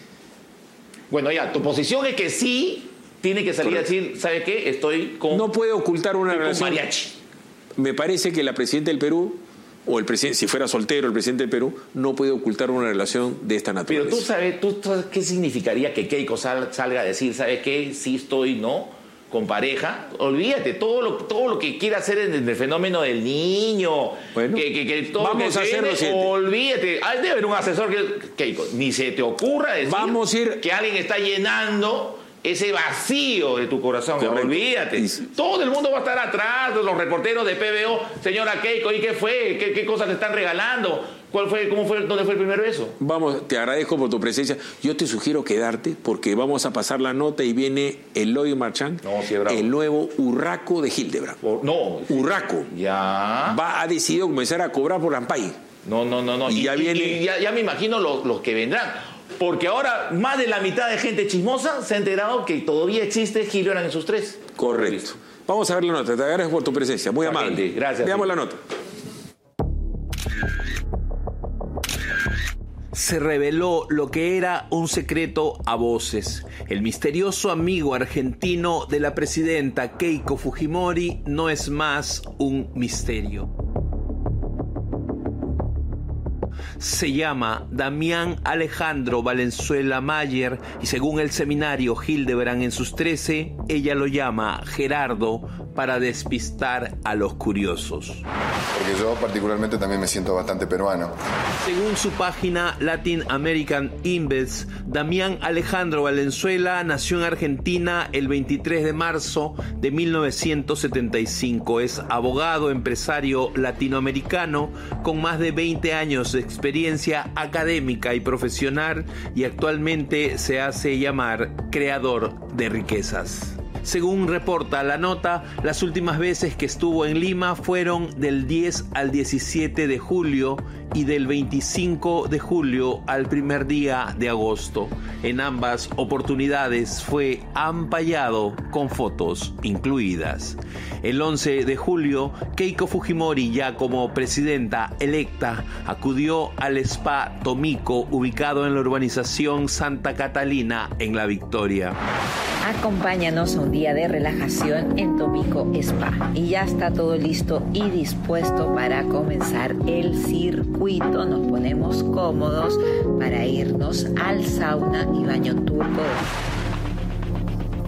Bueno, ya, tu posición es que sí tiene que salir Correcto. A decir, ¿sabe qué? Estoy con... No puede ocultar una relación. Con mariachi. Me parece que la presidenta del Perú, o el presidente, si fuera soltero el presidente del Perú, no puede ocultar una relación de esta naturaleza. Pero tú sabes, tú sabes qué significaría que Keiko sal, salga a decir, ¿sabes qué? Sí estoy, ¿no? Con pareja. Olvídate, todo lo, todo lo que quiera hacer en el fenómeno del niño. Bueno, que, que, que todo vamos que a hacerlo. Olvídate. Hay debe haber un asesor que, Keiko, ni se te ocurra decir vamos a ir... que alguien está llenando ese vacío de tu corazón. Correcto. Olvídate. Todo el mundo va a estar atrás, los reporteros de P B O, señora Keiko, ¿y qué fue? ¿Qué, qué cosas te están regalando? ¿Cuál fue, cómo fue, dónde fue el primer beso? Vamos, te agradezco por tu presencia. Yo te sugiero quedarte porque vamos a pasar la nota y viene Eloy Marchand, no, sí, el nuevo Urraco de Hildebrand. Por, no. Urraco. Ya. Va, ha decidido comenzar a cobrar por Ampay. No, no, no, no. Y, y ya viene. Y ya, ya me imagino los, los que vendrán. Porque ahora más de la mitad de gente chismosa se ha enterado que todavía existe Hildebrand en sus tres. Correcto. Vamos a ver la nota. Te agradezco por tu presencia. Muy amable. Gente, gracias. Veamos la nota. Se reveló lo que era un secreto a voces. El misterioso amigo argentino de la presidenta Keiko Fujimori no es más un misterio. Se llama Damián Alejandro Valenzuela Mayer y según el seminario Hildebrand en sus trece, ella lo llama Gerardo para despistar a los curiosos. Porque yo particularmente también me siento bastante peruano. Según su página Latin American Invest, Damián Alejandro Valenzuela nació en Argentina el veintitrés de marzo de mil novecientos setenta y cinco. Es abogado, empresario latinoamericano con más de veinte años de experiencia académica y profesional y actualmente se hace llamar creador de riquezas. Según reporta la nota, las últimas veces que estuvo en Lima fueron del diez al diecisiete de julio y del veinticinco de julio al primer día de agosto. En ambas oportunidades fue ampallado con fotos incluidas. El once de julio, Keiko Fujimori, ya como presidenta electa, acudió al Spa Tomico, ubicado en la urbanización Santa Catalina, en La Victoria. Acompáñanos a un día de relajación en Tomico Spa. Y ya está todo listo y dispuesto para comenzar el circuito. Nos ponemos cómodos para irnos al sauna y baño turco.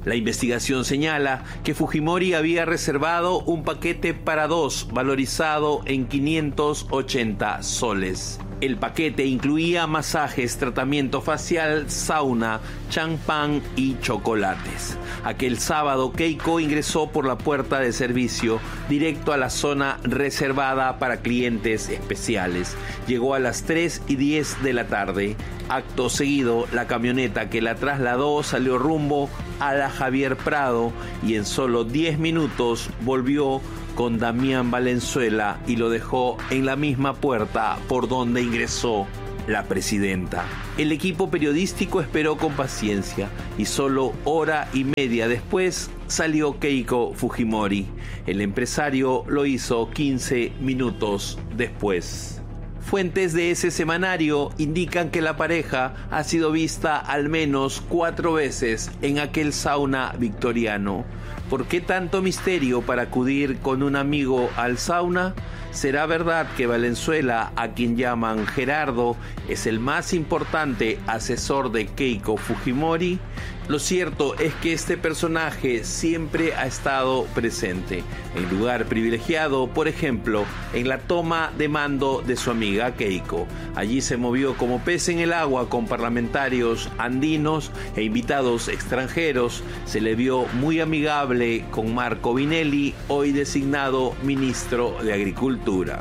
La investigación señala que Fujimori había reservado un paquete para dos, valorizado en quinientos ochenta soles. El paquete incluía masajes, tratamiento facial, sauna, champán y chocolates. Aquel sábado, Keiko ingresó por la puerta de servicio directo a la zona reservada para clientes especiales. Llegó a las tres y diez de la tarde. Acto seguido, la camioneta que la trasladó salió rumbo a la Javier Prado y en solo diez minutos volvió con Damián Valenzuela y lo dejó en la misma puerta por donde ingresó la presidenta. El equipo periodístico esperó con paciencia y solo hora y media después salió Keiko Fujimori. El empresario lo hizo quince minutos después. Fuentes de ese semanario indican que la pareja ha sido vista al menos cuatro veces en aquel sauna victoriano. ¿Por qué tanto misterio para acudir con un amigo al sauna? ¿Será verdad que Valenzuela, a quien llaman Gerardo, es el más importante asesor de Keiko Fujimori? Lo cierto es que este personaje siempre ha estado presente, en lugar privilegiado, por ejemplo, en la toma de mando de su amiga Keiko. Allí se movió como pez en el agua con parlamentarios andinos e invitados extranjeros. Se le vio muy amigable con Marco Vinelli, hoy designado ministro de Agricultura.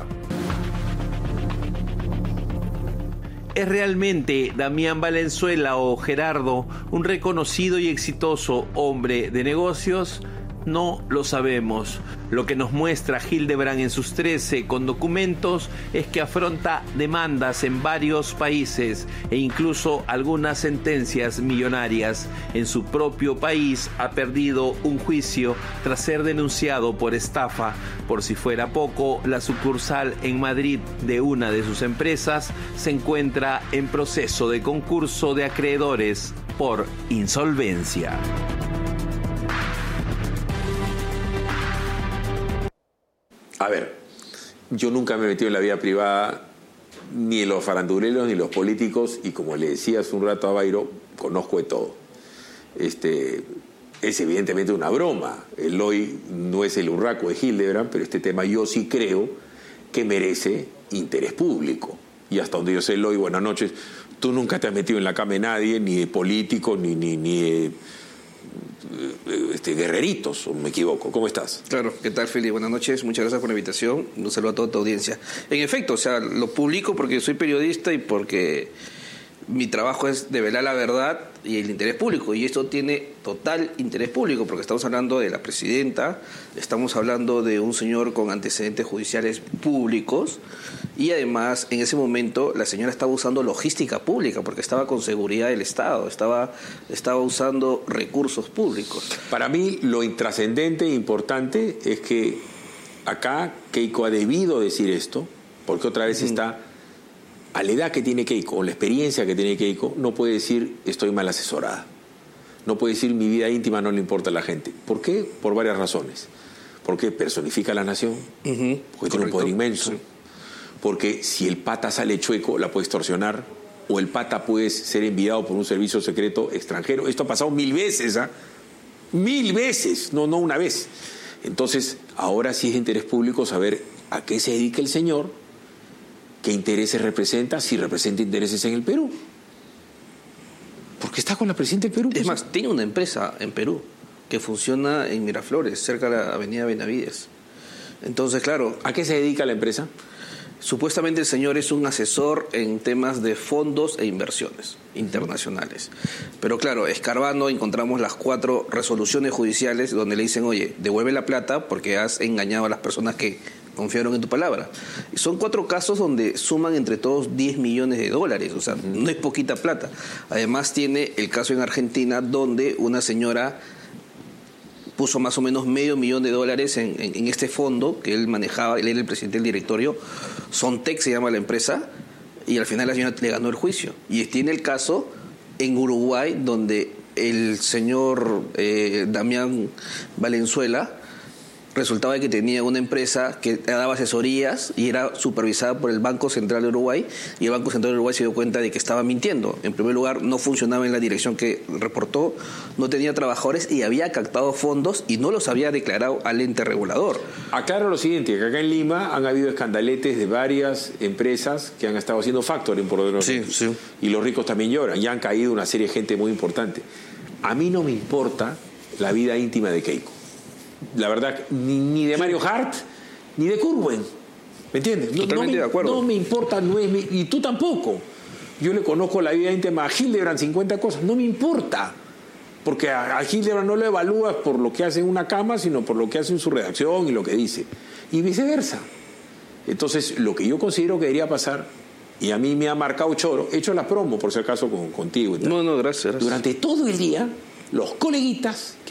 ¿Es realmente Damián Valenzuela o Gerardo un reconocido y exitoso hombre de negocios? No lo sabemos. Lo que nos muestra Hildebrand en sus trece con documentos es que afronta demandas en varios países e incluso algunas sentencias millonarias. En su propio país ha perdido un juicio tras ser denunciado por estafa. Por si fuera poco, la sucursal en Madrid de una de sus empresas se encuentra en proceso de concurso de acreedores por insolvencia. A ver, yo nunca me he metido en la vida privada, ni en los faranduleros, ni en los políticos, y como le decía hace un rato a Bairo, conozco de todo. Este, es evidentemente una broma. El hoy no es el urraco de Hildebrand, pero este tema yo sí creo que merece interés público. Y hasta donde yo sé, Eloy, buenas noches, tú nunca te has metido en la cama de nadie, ni de político, ni... ni, ni de, Este, guerreritos, o me equivoco. ¿Cómo estás? Claro, ¿qué tal, Feli? Buenas noches, muchas gracias por la invitación. Un saludo a toda tu audiencia. En efecto, o sea, lo publico porque soy periodista y porque mi trabajo es develar la verdad y el interés público, y esto tiene total interés público porque estamos hablando de la presidenta, estamos hablando de un señor con antecedentes judiciales públicos, y además en ese momento la señora estaba usando logística pública porque estaba con seguridad del Estado, estaba, estaba usando recursos públicos. Para mí lo intrascendente e importante es que acá Keiko ha debido decir esto, porque otra vez mm. está... A la edad que tiene Keiko, o la experiencia que tiene Keiko, no puede decir estoy mal asesorada. No puede decir mi vida íntima no le importa a la gente. ¿Por qué? Por varias razones. Porque personifica a la nación, uh-huh. porque Correcto. Tiene un poder inmenso, sí. Porque si el pata sale chueco la puede extorsionar, o el pata puede ser enviado por un servicio secreto extranjero. Esto ha pasado mil veces, ¿ah? ¿eh? Mil veces, no, no una vez. Entonces, ahora sí es de interés público saber a qué se dedica el señor, qué intereses representa, si representa intereses en el Perú. Porque está con la presidenta del Perú. Es más, tiene una empresa en Perú que funciona en Miraflores, cerca de la avenida Benavides. Entonces, claro... ¿A qué se dedica la empresa? Supuestamente el señor es un asesor en temas de fondos e inversiones internacionales. Pero claro, escarbando encontramos las cuatro resoluciones judiciales donde le dicen, oye, devuelve la plata porque has engañado a las personas que confiaron en tu palabra. Y son cuatro casos donde suman entre todos diez millones de dólares, o sea, no es poquita plata. Además tiene el caso en Argentina donde una señora puso más o menos medio millón de dólares en, en, en este fondo que él manejaba, él era el presidente del directorio, Sontec se llama la empresa, y al final la señora le ganó el juicio. Y tiene el caso en Uruguay donde el señor eh, Damián Valenzuela resultaba que tenía una empresa que daba asesorías y era supervisada por el Banco Central de Uruguay, y el Banco Central de Uruguay se dio cuenta de que estaba mintiendo. En primer lugar, no funcionaba en la dirección que reportó, no tenía trabajadores y había captado fondos y no los había declarado al ente regulador. Aclaro lo siguiente, que acá en Lima han habido escandaletes de varias empresas que han estado haciendo factoring por orden. Sí, sí. Y los ricos también lloran, y han caído una serie de gente muy importante. A mí no me importa la vida íntima de Keiko. La verdad, ni, ni de Mario Hart, ni de Curwen. ¿Me entiendes? No, Totalmente no me, de acuerdo. No me importa, no es mi, y tú tampoco. Yo le conozco la vida íntima a Hildebrand, cincuenta cosas. No me importa. Porque a, a Hildebrand no lo evalúas por lo que hace en una cama, sino por lo que hace en su redacción y lo que dice. Y viceversa. Entonces, lo que yo considero que debería pasar, y a mí me ha marcado choro, he hecho la promo, por si acaso, con, contigo. Y tal. No, no, gracias, gracias. Durante todo el día, los coleguitas que